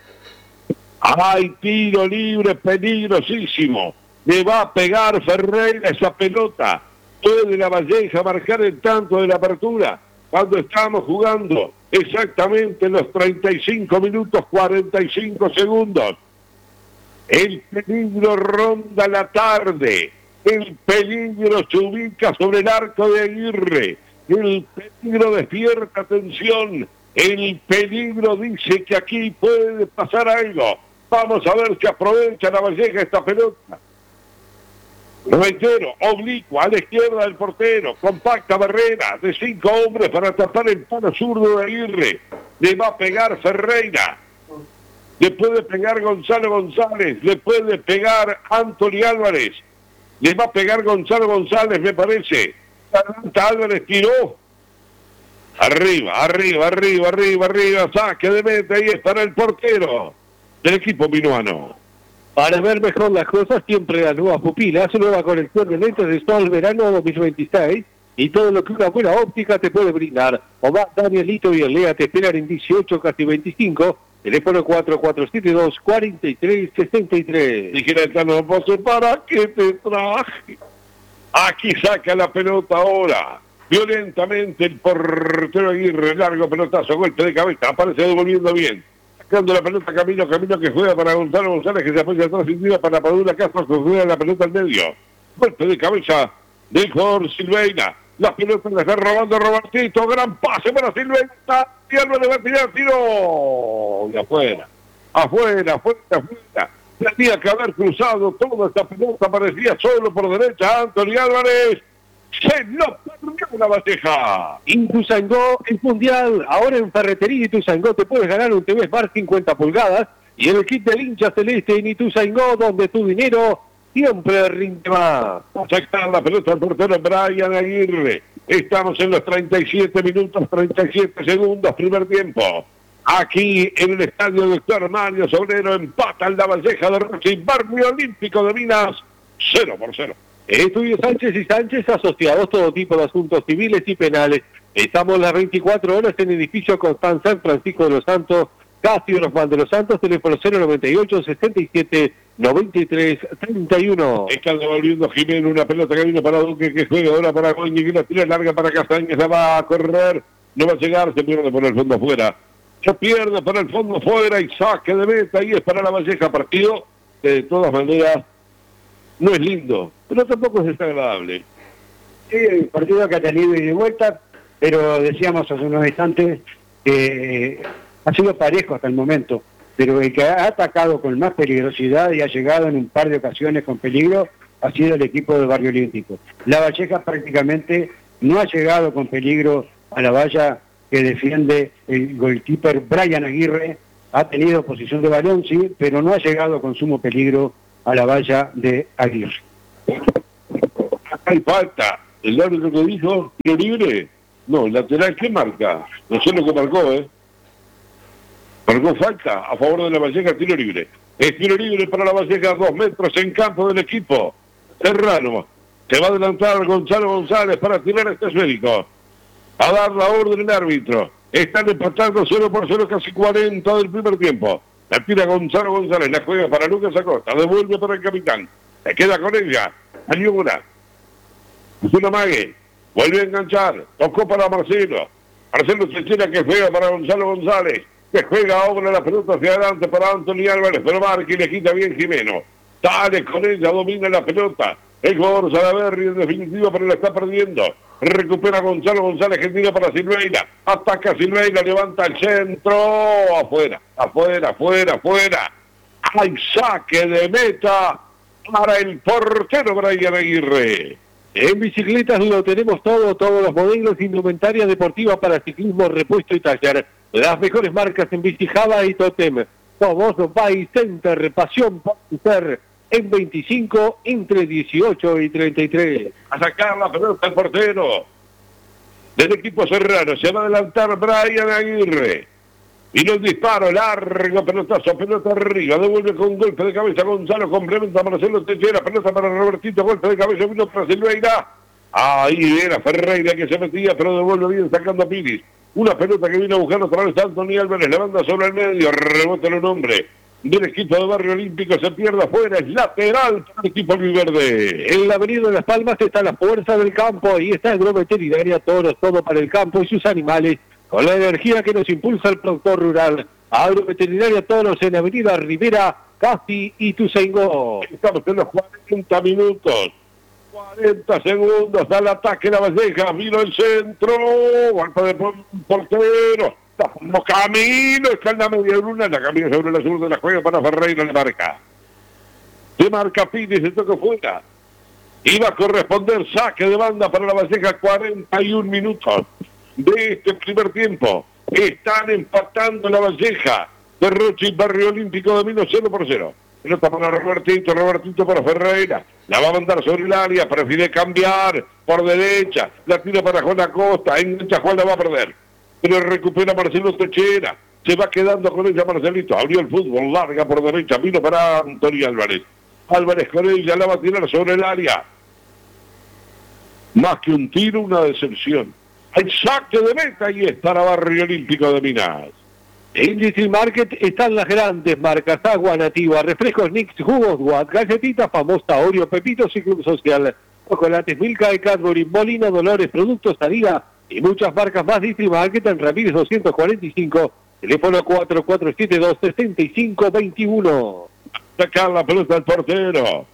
Speaker 1: Hay tiro libre peligrosísimo, le va a pegar Ferreira esa pelota, puede La Valleja marcar el tanto de la apertura, cuando estamos jugando exactamente los treinta y cinco minutos cuarenta y cinco segundos. El peligro ronda la tarde, el peligro se ubica sobre el arco de Aguirre, el peligro despierta atención, el peligro dice que aquí puede pasar algo. Vamos a ver si aprovecha La Valleja esta pelota. Reitero, oblicua a la izquierda del portero, compacta barrera de cinco hombres para tapar el palo zurdo de Aguirre. Le va a pegar Ferreira, le puede pegar Gonzalo González, le puede pegar Anthony Álvarez, le va a pegar Gonzalo González, me parece. Álvarez tiró. Arriba, arriba, arriba, arriba, arriba, saque de meta, ahí es para el portero del equipo minuano.
Speaker 2: Para ver mejor las cosas, siempre las nuevas pupilas, nueva colección de lentes de sol verano dos mil veintiséis y todo lo que una buena óptica te puede brindar. Omar, Danielito y Elea te esperan en dieciocho, casi veinticinco, teléfono cuatro cuatro siete dos, cuatro tres seis tres.
Speaker 1: Dijera el Tano Pozo, ¿para qué te traje? Aquí saca la pelota ahora. Violentamente el portero Aguirre, largo pelotazo, golpe de cabeza, aparece devolviendo bien. Sacando la pelota Camilo, Camilo que juega para Gonzalo González, que se apoya atrás sin duda para Padula Castro, que juega la pelota al medio. Golpe de cabeza del jugador Silveira. La pelota la está robando Robertito, gran pase para Silveira. Y Álvarez va a tirar, tiro. Y afuera, afuera, afuera, afuera. Tenía que haber cruzado toda esta pelota, parecía solo por derecha Anthony Álvarez. Se lo perdió La Valleja.
Speaker 2: Ituzaingó es mundial. Ahora en Ferretería Ituzaingó te puedes ganar un T V Smart cincuenta pulgadas y el kit del hincha celeste en Ituzaingó, donde tu dinero siempre rinde más.
Speaker 1: Va a sacar la pelota al portero Brian Aguirre. Estamos en los treinta y siete minutos, treinta y siete segundos, primer tiempo. Aquí en el estadio Doctor Mario Sobrero empata el La Valleja de Racing. Barrio Olímpico de Minas, cero por cero.
Speaker 2: Estudio Sánchez y Sánchez, asociados todo tipo de asuntos civiles y penales. Estamos las veinticuatro horas en el edificio Constanza, San Francisco de los Santos, casi Los Juan de los Santos, teléfono cero noventa y ocho, sesenta y siete, noventa y tres, treinta y uno.
Speaker 1: Está devolviendo Jiménez una pelota que vino para Duque, que juega ahora para Goñi, que la tira larga para Castañez, la va a correr, no va a llegar, se pierde por el fondo afuera. Se pierde por el fondo afuera y saque de meta, y es para La Valleja, partido que de todas maneras no es lindo, pero tampoco es desagradable.
Speaker 3: Sí, el partido que ha tenido y de vuelta, pero decíamos hace unos instantes que ha sido parejo hasta el momento, pero el que ha atacado con más peligrosidad y ha llegado en un par de ocasiones con peligro ha sido el equipo del Barrio Olímpico. La Valleja prácticamente no ha llegado con peligro a la valla que defiende el goalkeeper Brian Aguirre. Ha tenido posición de balón, sí, pero no ha llegado con sumo peligro a la valla de Aguirre.
Speaker 1: Acá hay falta. El árbitro que dijo, tiro libre. No, el lateral, ¿qué marca? No sé lo que marcó, ¿eh? Marcó falta a favor de la Valleja, tiro libre. Es tiro libre para la Valleja, dos metros en campo del equipo. Serrano. Se va a adelantar Gonzalo González para tirar este esférico. A dar la orden el árbitro. Están empatando cero por cero, casi cuarenta del primer tiempo. La tira Gonzalo González, la juega para Lucas Acosta, devuelve para el capitán. Se queda con ella. Salió una. Es una mague. Vuelve a enganchar. Tocó para Marcelo. Marcelo Techera que juega para Gonzalo González. Que juega ahora la pelota hacia adelante para Anthony Álvarez. Pero marca y le quita bien Jimeno. Sale con ella, domina la pelota. El jugador Salaverry en definitiva, pero la está perdiendo. Recupera Gonzalo González, que tira para Silveira. Ataca Silveira, levanta el centro. Afuera, afuera, afuera, afuera. Hay saque de meta para el portero Brian Aguirre.
Speaker 2: En bicicletas lo tenemos todo, todos los modelos, indumentaria deportiva para ciclismo, repuesto y taller. Las mejores marcas en bici Java y Totem. Somos Bike Center, pasión por ser. En veinticinco, entre dieciocho y treinta y tres.
Speaker 1: A sacar la pelota el portero del equipo Serrano. Se va a adelantar Brian Aguirre. Vino el disparo, largo, pelotazo, pelota arriba. Devuelve con golpe de cabeza Gonzalo, complementa a Marcelo Techera. Pelota para Robertito, golpe de cabeza, vino para Silveira. Ahí era Ferreira que se metía, pero devuelve bien sacando a Piris. Una pelota que vino a buscar otra vez Anthony Álvarez. Le manda sobre el medio, rebota el hombre del equipo de Barrio Olímpico, se pierde afuera, es lateral para el equipo Verde.
Speaker 2: En la avenida de Las Palmas está la fuerza del campo, ahí está Agroveterinaria Toros, todo para el campo y sus animales, con la energía que nos impulsa el productor rural. Agroveterinaria Toros en avenida Rivera, Casi y Tuzaingó.
Speaker 1: Estamos en los cuarenta minutos, cuarenta segundos al ataque de la Valleja, vino el centro, golpe de portero. Como Camino, está en la media luna, la camina sobre la sur de la juega para Ferreira, le marca. Se marca Pini, se toca fuera. Iba a corresponder saque de banda para la Valleja, cuarenta y un minutos de este primer tiempo. Están empatando la Valleja. Derroche y Barrio Olímpico de Minos cero por cero. Pelota para Robertito, Robertito para Ferreira. La va a mandar sobre el área, prefiere cambiar por derecha. La tira para Juan Acosta, engancha Juan, la va a perder. Pero recupera Marcelo Techera. Se va quedando con ella Marcelito. Abrió el fútbol, larga por derecha. Vino para Antonio Álvarez. Álvarez con ella, la va a tirar sobre el área. Más que un tiro, una decepción. Hay saque de meta y es para Barrio Olímpico de Minas.
Speaker 2: En District Market están las grandes marcas: agua nativa, refrescos Nix, jugos Watt, galletitas famosa, Oreo, Pepitos y Club Social, chocolates Milka y Cadbury, Molino, Dolores, productos Sarida y muchas marcas más. District Market en Ramírez doscientos cuarenta y cinco, teléfono cuatro cuatro siete dos, seis cinco dos uno.
Speaker 1: Sacar la pelota al portero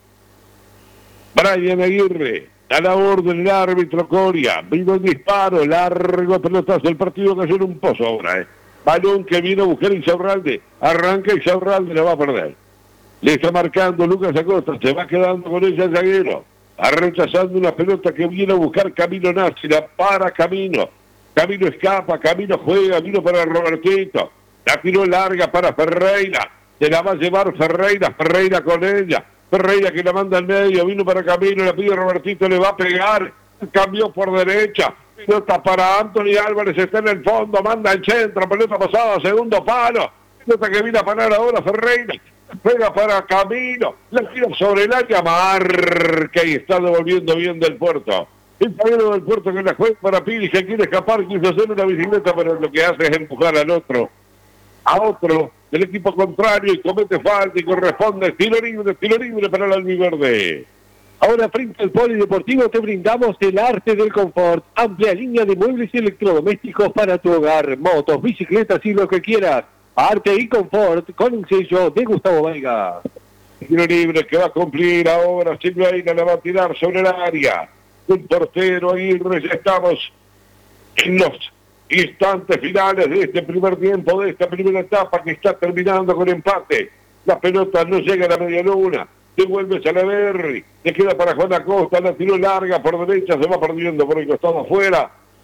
Speaker 1: Brian Aguirre, a la orden el árbitro Coria. Vino el disparo, largo pelotazo, el partido cayó en un pozo ahora, eh. Balón que vino a buscar Insaurralde, arranca Insaurralde, la va a perder. Le está marcando Lucas Acosta, se va quedando con ella el zaguero. Va rechazando una pelota que viene a buscar Camino Nácera, para Camino. Camino escapa, Camino juega, vino para Robertito. La tiró larga para Ferreira. Se la va a llevar Ferreira, Ferreira con ella. Ferreira que la manda al medio, vino para Camino, la pide Robertito, le va a pegar. Cambió por derecha. Pelota para Anthony Álvarez, está en el fondo, manda al centro, pelota pasada, segundo palo. Pelota que viene a parar ahora Ferreira. Pega para Camino, la tira sobre el área, marca y está devolviendo bien del puerto. El zaguero del puerto que la juega para Piri, que quiere escapar, quiso hacer una bicicleta, pero lo que hace es empujar al otro, a otro del equipo contrario y comete falta y corresponde tiro libre, tiro libre para el albiverde.
Speaker 2: Ahora frente al Polideportivo te brindamos el arte del confort, amplia línea de muebles y electrodomésticos para tu hogar, motos, bicicletas y lo que quieras. Arte y confort con un sello de Gustavo Veiga.
Speaker 1: Tiro libre que va a cumplir ahora Silveira, la va a tirar sobre el área. El portero Aguirre, ya estamos en los instantes finales de este primer tiempo, de esta primera etapa que está terminando con empate. La pelota no llega a la media luna. Devuelve Salaverry, le queda para Juan Acosta, la tiró larga por derecha, se va perdiendo por el costado afuera.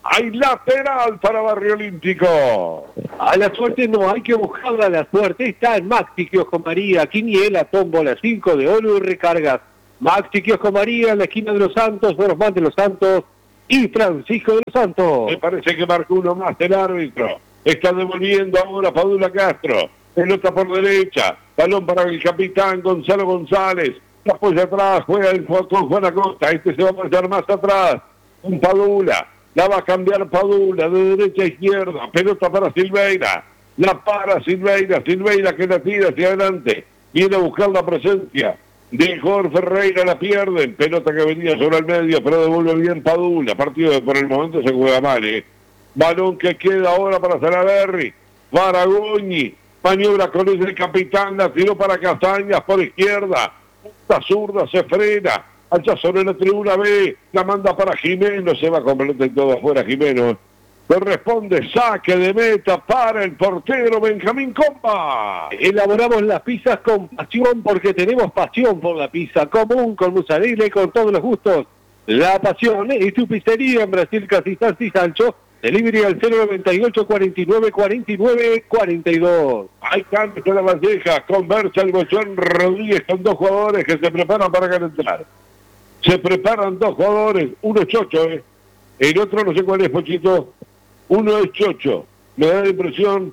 Speaker 1: Hay lateral para Barrio Olímpico.
Speaker 2: A la suerte no hay que buscarla, la suerte está en Maxi Kiosco María, Quiniela, tómbola, cinco de oro y recargas. Maxi Kiosco María en la esquina de Los Santos, Borosman de Los Santos y Francisco de Los Santos.
Speaker 1: Me parece que marcó uno más el árbitro. Está devolviendo ahora Padula Castro. Pelota por derecha. Balón para el capitán Gonzalo González. La apoya atrás, juega el con Juan Acosta. Este se va a apoyar más atrás. Con Padula. La va a cambiar Padula de derecha a izquierda. Pelota para Silveira. La para Silveira. Silveira que la tira hacia adelante. Viene a buscar la presencia de Jorge Ferreira. La pierden. Pelota que venía sobre el medio, pero devuelve bien Padula. Partido que por el momento se juega mal, ¿eh? Balón que queda ahora para Salaberry. Para Goñi. Maniobra con el capitán. La tiró para Castañas por izquierda. La zurda se frena. Allá sobre la tribuna B, la manda para Jimeno, se va completo y todo afuera Jimeno. Corresponde saque de meta para el portero Benjamín Comba.
Speaker 2: Elaboramos las pizzas con pasión porque tenemos pasión por la pizza común, con mozzarella y con todos los gustos. La pasión es tu pizzería en Brasil, Casistán y Sancho. Delivery al cero noventa y ocho, cuarenta y nueve, cuarenta y nueve, cuarenta y dos.
Speaker 1: Hay cambios de la Valleja, conversa el Bochón Rodríguez con dos jugadores que se preparan para calentar. Se preparan dos jugadores, uno es Chocho, ¿eh? El otro no sé cuál es, Pochito. Uno es Chocho, me da la impresión.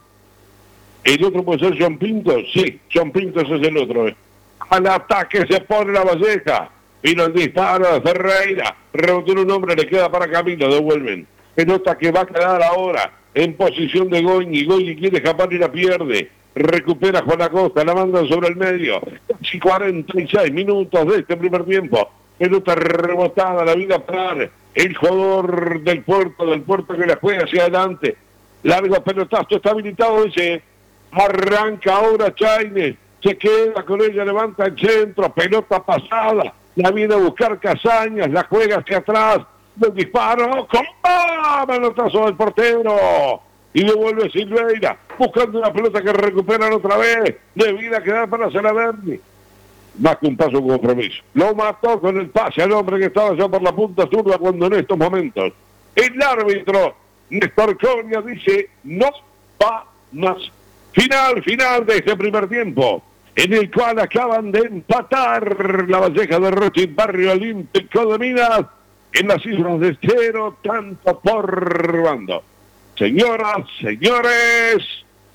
Speaker 1: El otro puede ser John Pinto, sí, John Pinto ese es el otro, ¿eh? Al ataque se pone la Valleja. Vino el disparo de Ferreira, rebotó un hombre, le queda para Camilo, devuelven. Pelota que va a quedar ahora en posición de Goñi. Goñi quiere escapar y la pierde. Recupera Juan Acosta, la manda sobre el medio. Casi cuarenta y seis minutos de este primer tiempo. Pelota rebotada, la vida para el jugador del puerto, del puerto que la juega hacia adelante. Largo pelotazo, está habilitado ese. Arranca ahora Chaines. Se queda con ella, levanta el centro. Pelota pasada. La viene a buscar Casañas, la juega hacia atrás. Del disparo, ¡comba! Manotazo del portero. Y devuelve Silveira, buscando una pelota que recuperan otra vez. Debida quedar para Salaberry. Más que un paso con compromiso. Lo mató con el pase al hombre que estaba ya por la punta zurda cuando en estos momentos el árbitro Néstor Coria dice no va más. Final, final de este primer tiempo, en el cual acaban de empatar la Valleja de Rocha y Barrio Olímpico de Minas en las islas de cero, tanto por bando. Señoras, señores,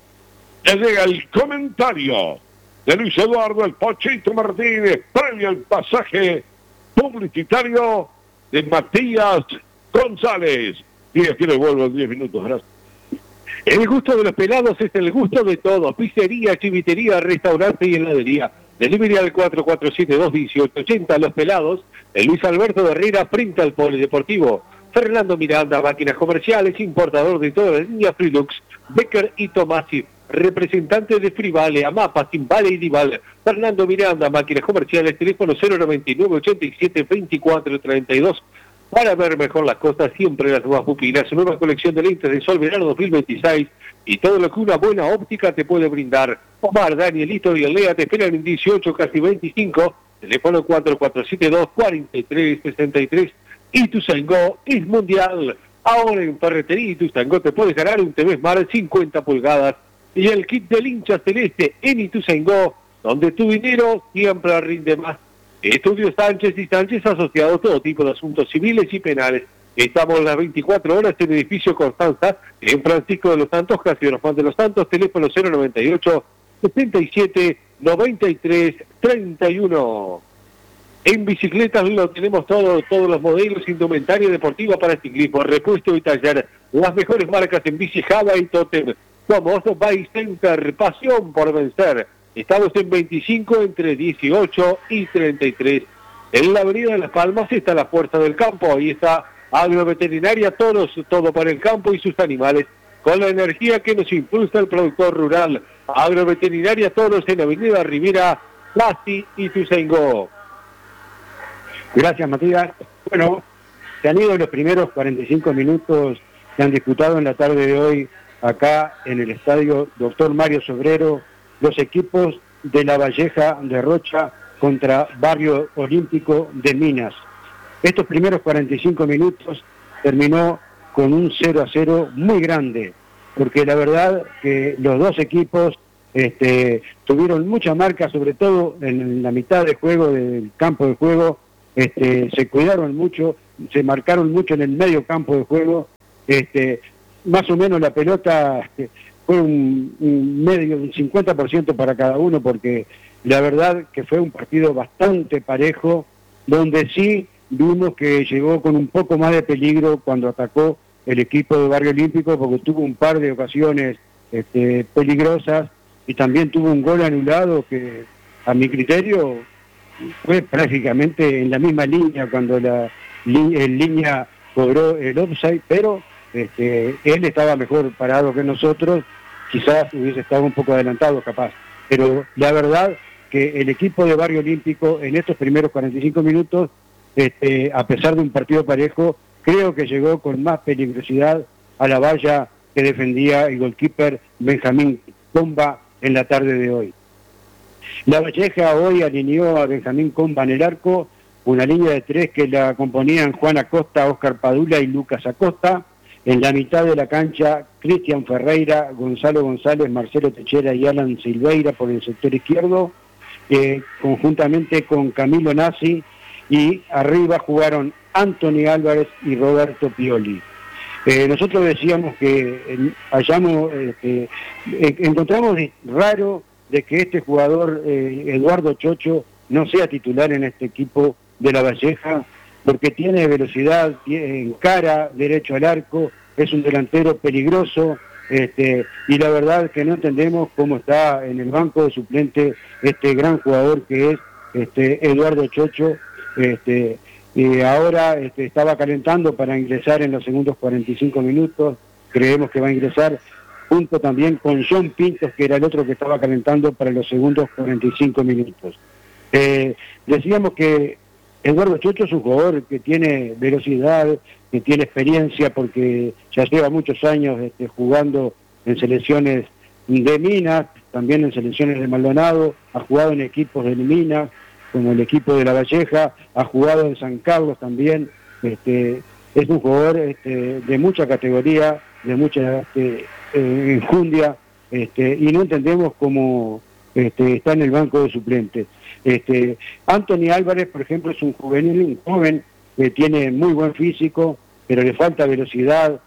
Speaker 1: ya llega el comentario de Luis Eduardo El Pochito Martínez, previo al pasaje publicitario de Matías González. Y aquí le vuelvo en diez minutos, gracias.
Speaker 2: El gusto de los pelados es el gusto de todos. Pizzería, chivitería, restaurante y heladería. Delivery al cuatro cuatro siete dos, uno ocho ocho cero. Los pelados. El Luis Alberto de Herrera, frente al Polideportivo. Fernando Miranda, máquinas comerciales, importador de toda la línea Frilux, Becker y Tomasi. Representante de Frivale, Amapa, Timbale y Dival. Fernando Miranda, máquinas comerciales, teléfono cero noventa y nueve, ochenta y siete, veinticuatro treinta y dos. Para ver mejor las cosas, siempre las nuevas pupilas, nueva colección de lentes de sol verano dos mil veintiséis y todo lo que una buena óptica te puede brindar. Omar, Danielito y Lea te esperan en dieciocho, casi veinticinco, teléfono cuatro cuatro siete dos, cuatro tres seis tres. Ituzaingó es mundial. Ahora en Ferretería Ituzaingó te puedes ganar un T V Smart cincuenta pulgadas y el kit del hincha celeste en Ituzaingó, donde tu dinero siempre rinde más. Estudios Sánchez y Sánchez asociados, todo tipo de asuntos civiles y penales. Estamos las veinticuatro horas en el edificio Constanza, en Francisco de los Santos, casi Juan de los Santos, teléfono cero noventa y ocho, setenta y siete, noventa y tres, treinta y uno. En bicicletas lo tenemos todo, todos los modelos, indumentaria deportiva para ciclismo, repuesto y taller, las mejores marcas en bici Java y Totem. Somos Bike Center, pasión por vencer. Estamos en veinticinco, entre dieciocho y treinta y tres. En la avenida de Las Palmas está la Fuerza del Campo. Ahí está Agroveterinaria Toros, todo para el campo y sus animales, con la energía que nos impulsa el productor rural. Agroveterinaria Toros en Avenida Rivera, Casi y Ituzaingó.
Speaker 3: Gracias, Matías. Bueno, se han ido los primeros cuarenta y cinco minutos que han disputado en la tarde de hoy acá en el estadio Doctor Mario Sobrero, los equipos de la Valleja de Rocha contra Barrio Olímpico de Minas. Estos primeros cuarenta y cinco minutos terminó con un cero a cero muy grande, porque la verdad que los dos equipos este, tuvieron mucha marca, sobre todo en la mitad de juego del campo de juego, este, se cuidaron mucho, se marcaron mucho en el medio campo de juego, este, más o menos la pelota este, fue un, un medio, un cincuenta por ciento para cada uno, porque la verdad que fue un partido bastante parejo, donde sí vimos que llegó con un poco más de peligro cuando atacó el equipo de Barrio Olímpico, porque tuvo un par de ocasiones este, peligrosas, y también tuvo un gol anulado que a mi criterio fue prácticamente en la misma línea cuando la el línea cobró el offside, pero este, él estaba mejor parado que nosotros, quizás hubiese estado un poco adelantado capaz, pero la verdad que el equipo de Barrio Olímpico en estos primeros cuarenta y cinco minutos, este, a pesar de un partido parejo, creo que llegó con más peligrosidad a la valla que defendía el goalkeeper Benjamín Comba en la tarde de hoy. La Valleja hoy alineó a Benjamín Comba en el arco, una línea de tres que la componían Juan Acosta, Óscar Padula y Lucas Acosta. En la mitad de la cancha, Cristian Ferreira, Gonzalo González, Marcelo Techera y Alan Silveira por el sector izquierdo, eh, conjuntamente con Camilo Nassi, y arriba jugaron Anthony Álvarez y Roberto Pioli. Eh, nosotros decíamos que eh, hayamos, eh, eh, encontramos raro de que este jugador, eh, Eduardo Chocho, no sea titular en este equipo de La Valleja, porque tiene velocidad, tiene, encara derecho al arco, es un delantero peligroso, este, y la verdad que no entendemos cómo está en el banco de suplente este gran jugador que es este, Eduardo Chocho. Este, y ahora este, estaba calentando para ingresar en los segundos cuarenta y cinco minutos, creemos que va a ingresar junto también con John Pintos, que era el otro que estaba calentando para los segundos cuarenta y cinco minutos. Eh, decíamos que Eduardo Chocho es un jugador que tiene velocidad, que tiene experiencia, porque ya lleva muchos años este, jugando en selecciones de Minas, también en selecciones de Maldonado, ha jugado en equipos de Minas, como el equipo de La Valleja, ha jugado en San Carlos también, este, es un jugador este, de mucha categoría, de mucha este, eh, enjundia, este, y no entendemos cómo este, está en el banco de suplentes. Este, Anthony Álvarez, por ejemplo, es un juvenil, un joven que tiene muy buen físico, pero le falta velocidad,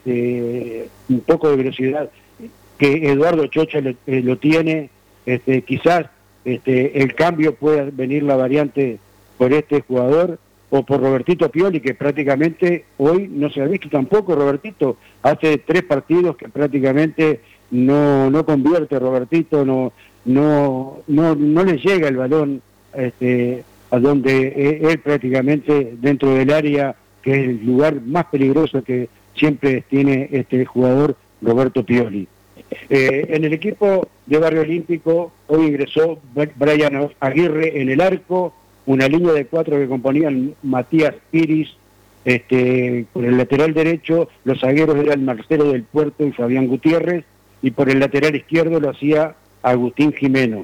Speaker 3: este, un poco de velocidad, que Eduardo Chocho lo, eh, lo tiene, este, quizás este, el cambio pueda venir la variante por este jugador, o por Robertito Pioli, que prácticamente hoy no se ha visto tampoco. Robertito hace tres partidos que prácticamente no, no convierte Robertito, no, no, no, no le llega el balón este, a donde él prácticamente dentro del área, que es el lugar más peligroso que siempre tiene este jugador Roberto Pioli. Eh, en el equipo de Barrio Olímpico hoy ingresó Brian Aguirre en el arco, una línea de cuatro que componían Matías Iris, este, por el lateral derecho los zagueros eran Marcelo del Puerto y Fabián Gutiérrez, y por el lateral izquierdo lo hacía Agustín Jimeno.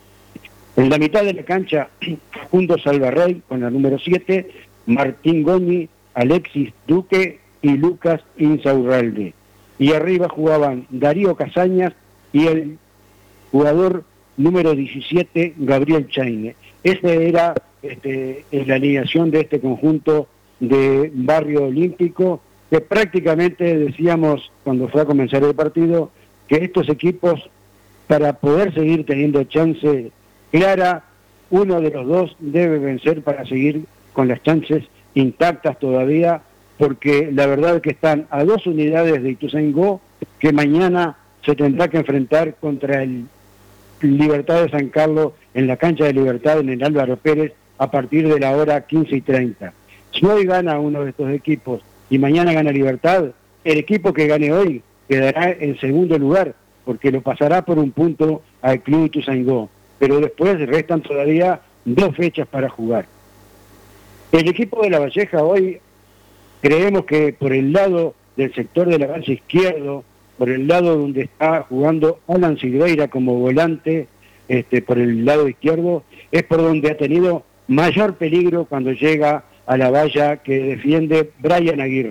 Speaker 3: En la mitad de la cancha, Facundo Salvarrey con la número siete, Martín Goñi, Alexis Duque y Lucas Insaurralde. Y arriba jugaban Darío Casañas y el jugador número diecisiete, Gabriel Chaine. Esa era este, la alineación de este conjunto de Barrio Olímpico, que prácticamente decíamos cuando fue a comenzar el partido, que estos equipos, para poder seguir teniendo chance clara, uno de los dos debe vencer para seguir con las chances intactas todavía, porque la verdad que están a dos unidades de Ituzaingó, que mañana se tendrá que enfrentar contra el Libertad de San Carlos en la cancha de Libertad en el Álvaro Pérez a partir de la hora quince y treinta. Si hoy gana uno de estos equipos y mañana gana Libertad, el equipo que gane hoy quedará en segundo lugar, porque lo pasará por un punto al Club Ituzaingó, pero después restan todavía dos fechas para jugar. El equipo de La Valleja hoy, creemos que por el lado del sector de la base izquierdo, por el lado donde está jugando Alan Silveira como volante, este, por el lado izquierdo, es por donde ha tenido mayor peligro cuando llega a la valla que defiende Brian Aguirre.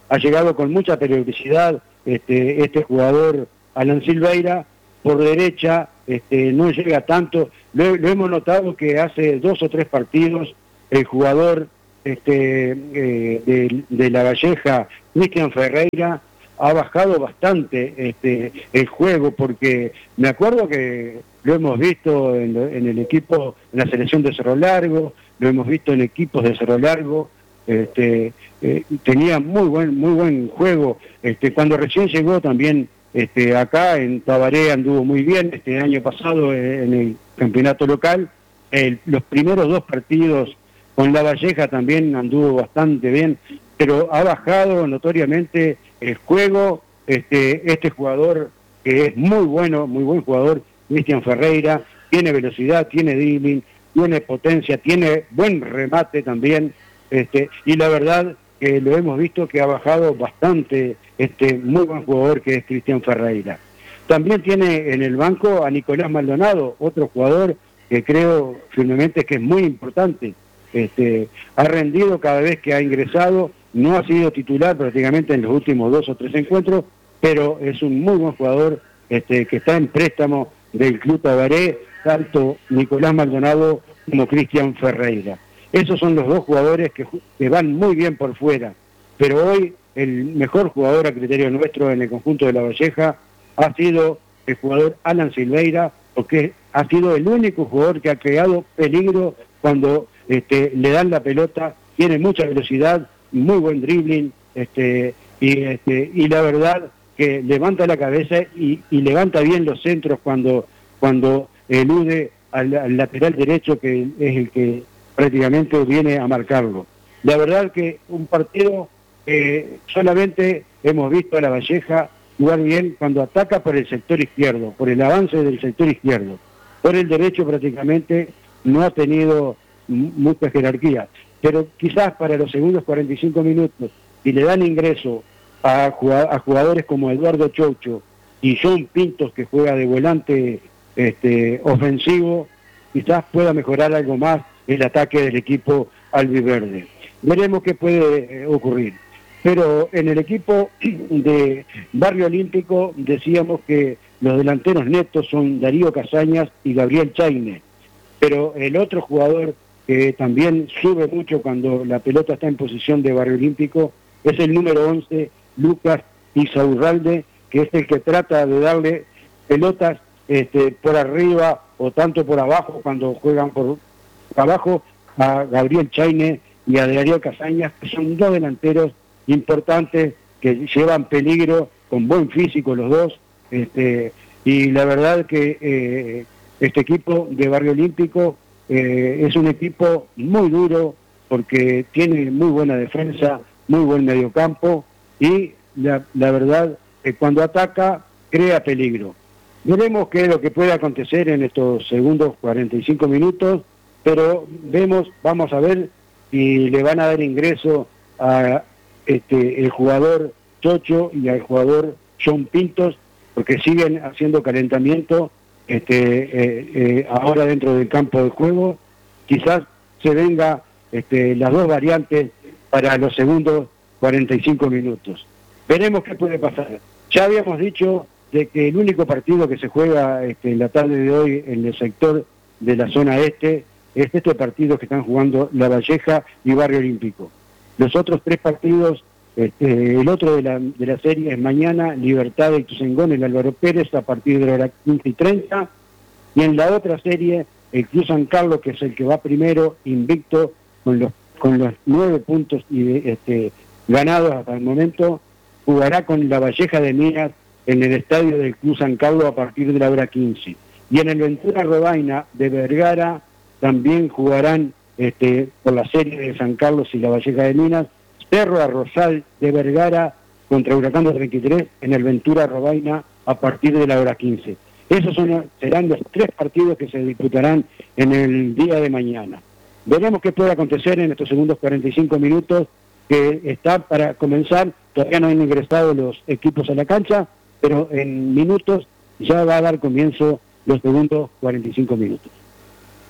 Speaker 3: ha llegado con mucha periodicidad este, este jugador Alan Silveira, por derecha este, no llega tanto, lo, lo hemos notado que hace dos o tres partidos el jugador este, eh, de, de La Valleja, Cristian Ferreira, ha bajado bastante este, el juego, porque me acuerdo que lo hemos visto en, en el equipo, en la selección de Cerro Largo, lo hemos visto en equipos de Cerro Largo, este, eh, tenía muy buen muy buen juego, este, cuando recién llegó también este, acá en Tabaré anduvo muy bien, este año pasado eh, en el campeonato local, el, los primeros dos partidos con La Valleja también anduvo bastante bien, pero ha bajado notoriamente el juego, este, este jugador que es muy bueno, muy buen jugador, Cristian Ferreira, tiene velocidad, tiene dribbling, tiene potencia, tiene buen remate también, este, y la verdad que lo hemos visto que ha bajado bastante, este muy buen jugador que es Cristian Ferreira. También tiene en el banco a Nicolás Maldonado, otro jugador que creo firmemente que es muy importante, este, ha rendido cada vez que ha ingresado, no ha sido titular prácticamente en los últimos dos o tres encuentros, pero es un muy buen jugador este, que está en préstamo del Club Tabaré, tanto Nicolás Maldonado como Cristian Ferreira. Esos son los dos jugadores que, que van muy bien por fuera, pero hoy el mejor jugador a criterio nuestro en el conjunto de La Valleja ha sido el jugador Alan Silveira, porque ha sido el único jugador que ha creado peligro cuando este, le dan la pelota, tiene mucha velocidad, muy buen dribbling, este, y, este, y la verdad que levanta la cabeza y, y levanta bien los centros cuando, cuando elude al, al lateral derecho, que es el que prácticamente viene a marcarlo. La verdad que un partido eh, solamente hemos visto a La Valleja jugar bien cuando ataca por el sector izquierdo, por el avance del sector izquierdo. Por el derecho prácticamente no ha tenido mucha jerarquía, pero quizás para los segundos cuarenta y cinco minutos, si le dan ingreso a, a jugadores como Eduardo Chocho y John Pintos, que juega de volante este, ofensivo, quizás pueda mejorar algo más el ataque del equipo albiverde. Veremos qué puede eh, ocurrir. Pero en el equipo de Barrio Olímpico decíamos que los delanteros netos son Darío Casañas y Gabriel Chaine, pero el otro jugador que también sube mucho cuando la pelota está en posición de Barrio Olímpico es el número once, Lucas Isaurralde, que es el que trata de darle pelotas este, por arriba o tanto por abajo cuando juegan por abajo a Gabriel Chaine y a Darío Casañas, que son dos delanteros importantes que llevan peligro, con buen físico los dos, este, y la verdad que eh, este equipo de Barrio Olímpico eh, es un equipo muy duro porque tiene muy buena defensa, muy buen mediocampo y la, la verdad que cuando ataca crea peligro. Veremos qué es lo que puede acontecer en estos segundos cuarenta y cinco minutos, pero vemos, vamos a ver si le van a dar ingreso a este, el jugador Chocho y al jugador John Pintos, porque siguen haciendo calentamiento este, eh, eh, ahora dentro del campo de juego. Quizás se venga este, las dos variantes para los segundos cuarenta y cinco minutos. Veremos qué puede pasar. Ya habíamos dicho de que el único partido que se juega este, en la tarde de hoy en el sector de la zona este es este partido que están jugando La Valleja y Barrio Olímpico. Los otros tres partidos, este, el otro de la, de la serie es mañana, Libertad de Ituzaingó, el Álvaro Pérez, a partir de la hora quince y treinta, y en la otra serie, el Club San Carlos, que es el que va primero, invicto, con los, con los nueve puntos y, este, ganados hasta el momento, jugará con La Valleja de Minas en el estadio del Club San Carlos a partir de la hora quince. Y en el Ventura Robaina de Vergara también jugarán este, por la serie de San Carlos y La Valleja de Minas, Cerro Arrozal de Vergara contra Huracán de treinta y tres en el Ventura Robaina a partir de la hora quince. Esos son, serán los tres partidos que se disputarán en el día de mañana. Veremos qué puede acontecer en estos segundos cuarenta y cinco minutos que está para comenzar. Todavía no han ingresado los equipos a la cancha, pero en minutos ya va a dar comienzo los segundos cuarenta y cinco minutos.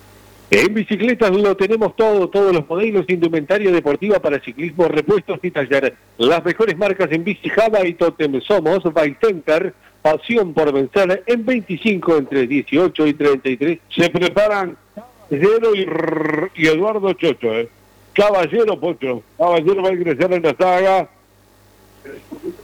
Speaker 2: En bicicletas lo tenemos todo, todos los modelos, indumentaria deportiva para ciclismo, repuestos y taller. Las mejores marcas en bici Java y Totem. Somos Bike Center, pasión por vencer en veinticinco entre dieciocho y treinta y tres.
Speaker 1: Se preparan Caballero y, y Eduardo Chocho, ¿eh? Caballero, Pocho. Caballero va a ingresar en la saga.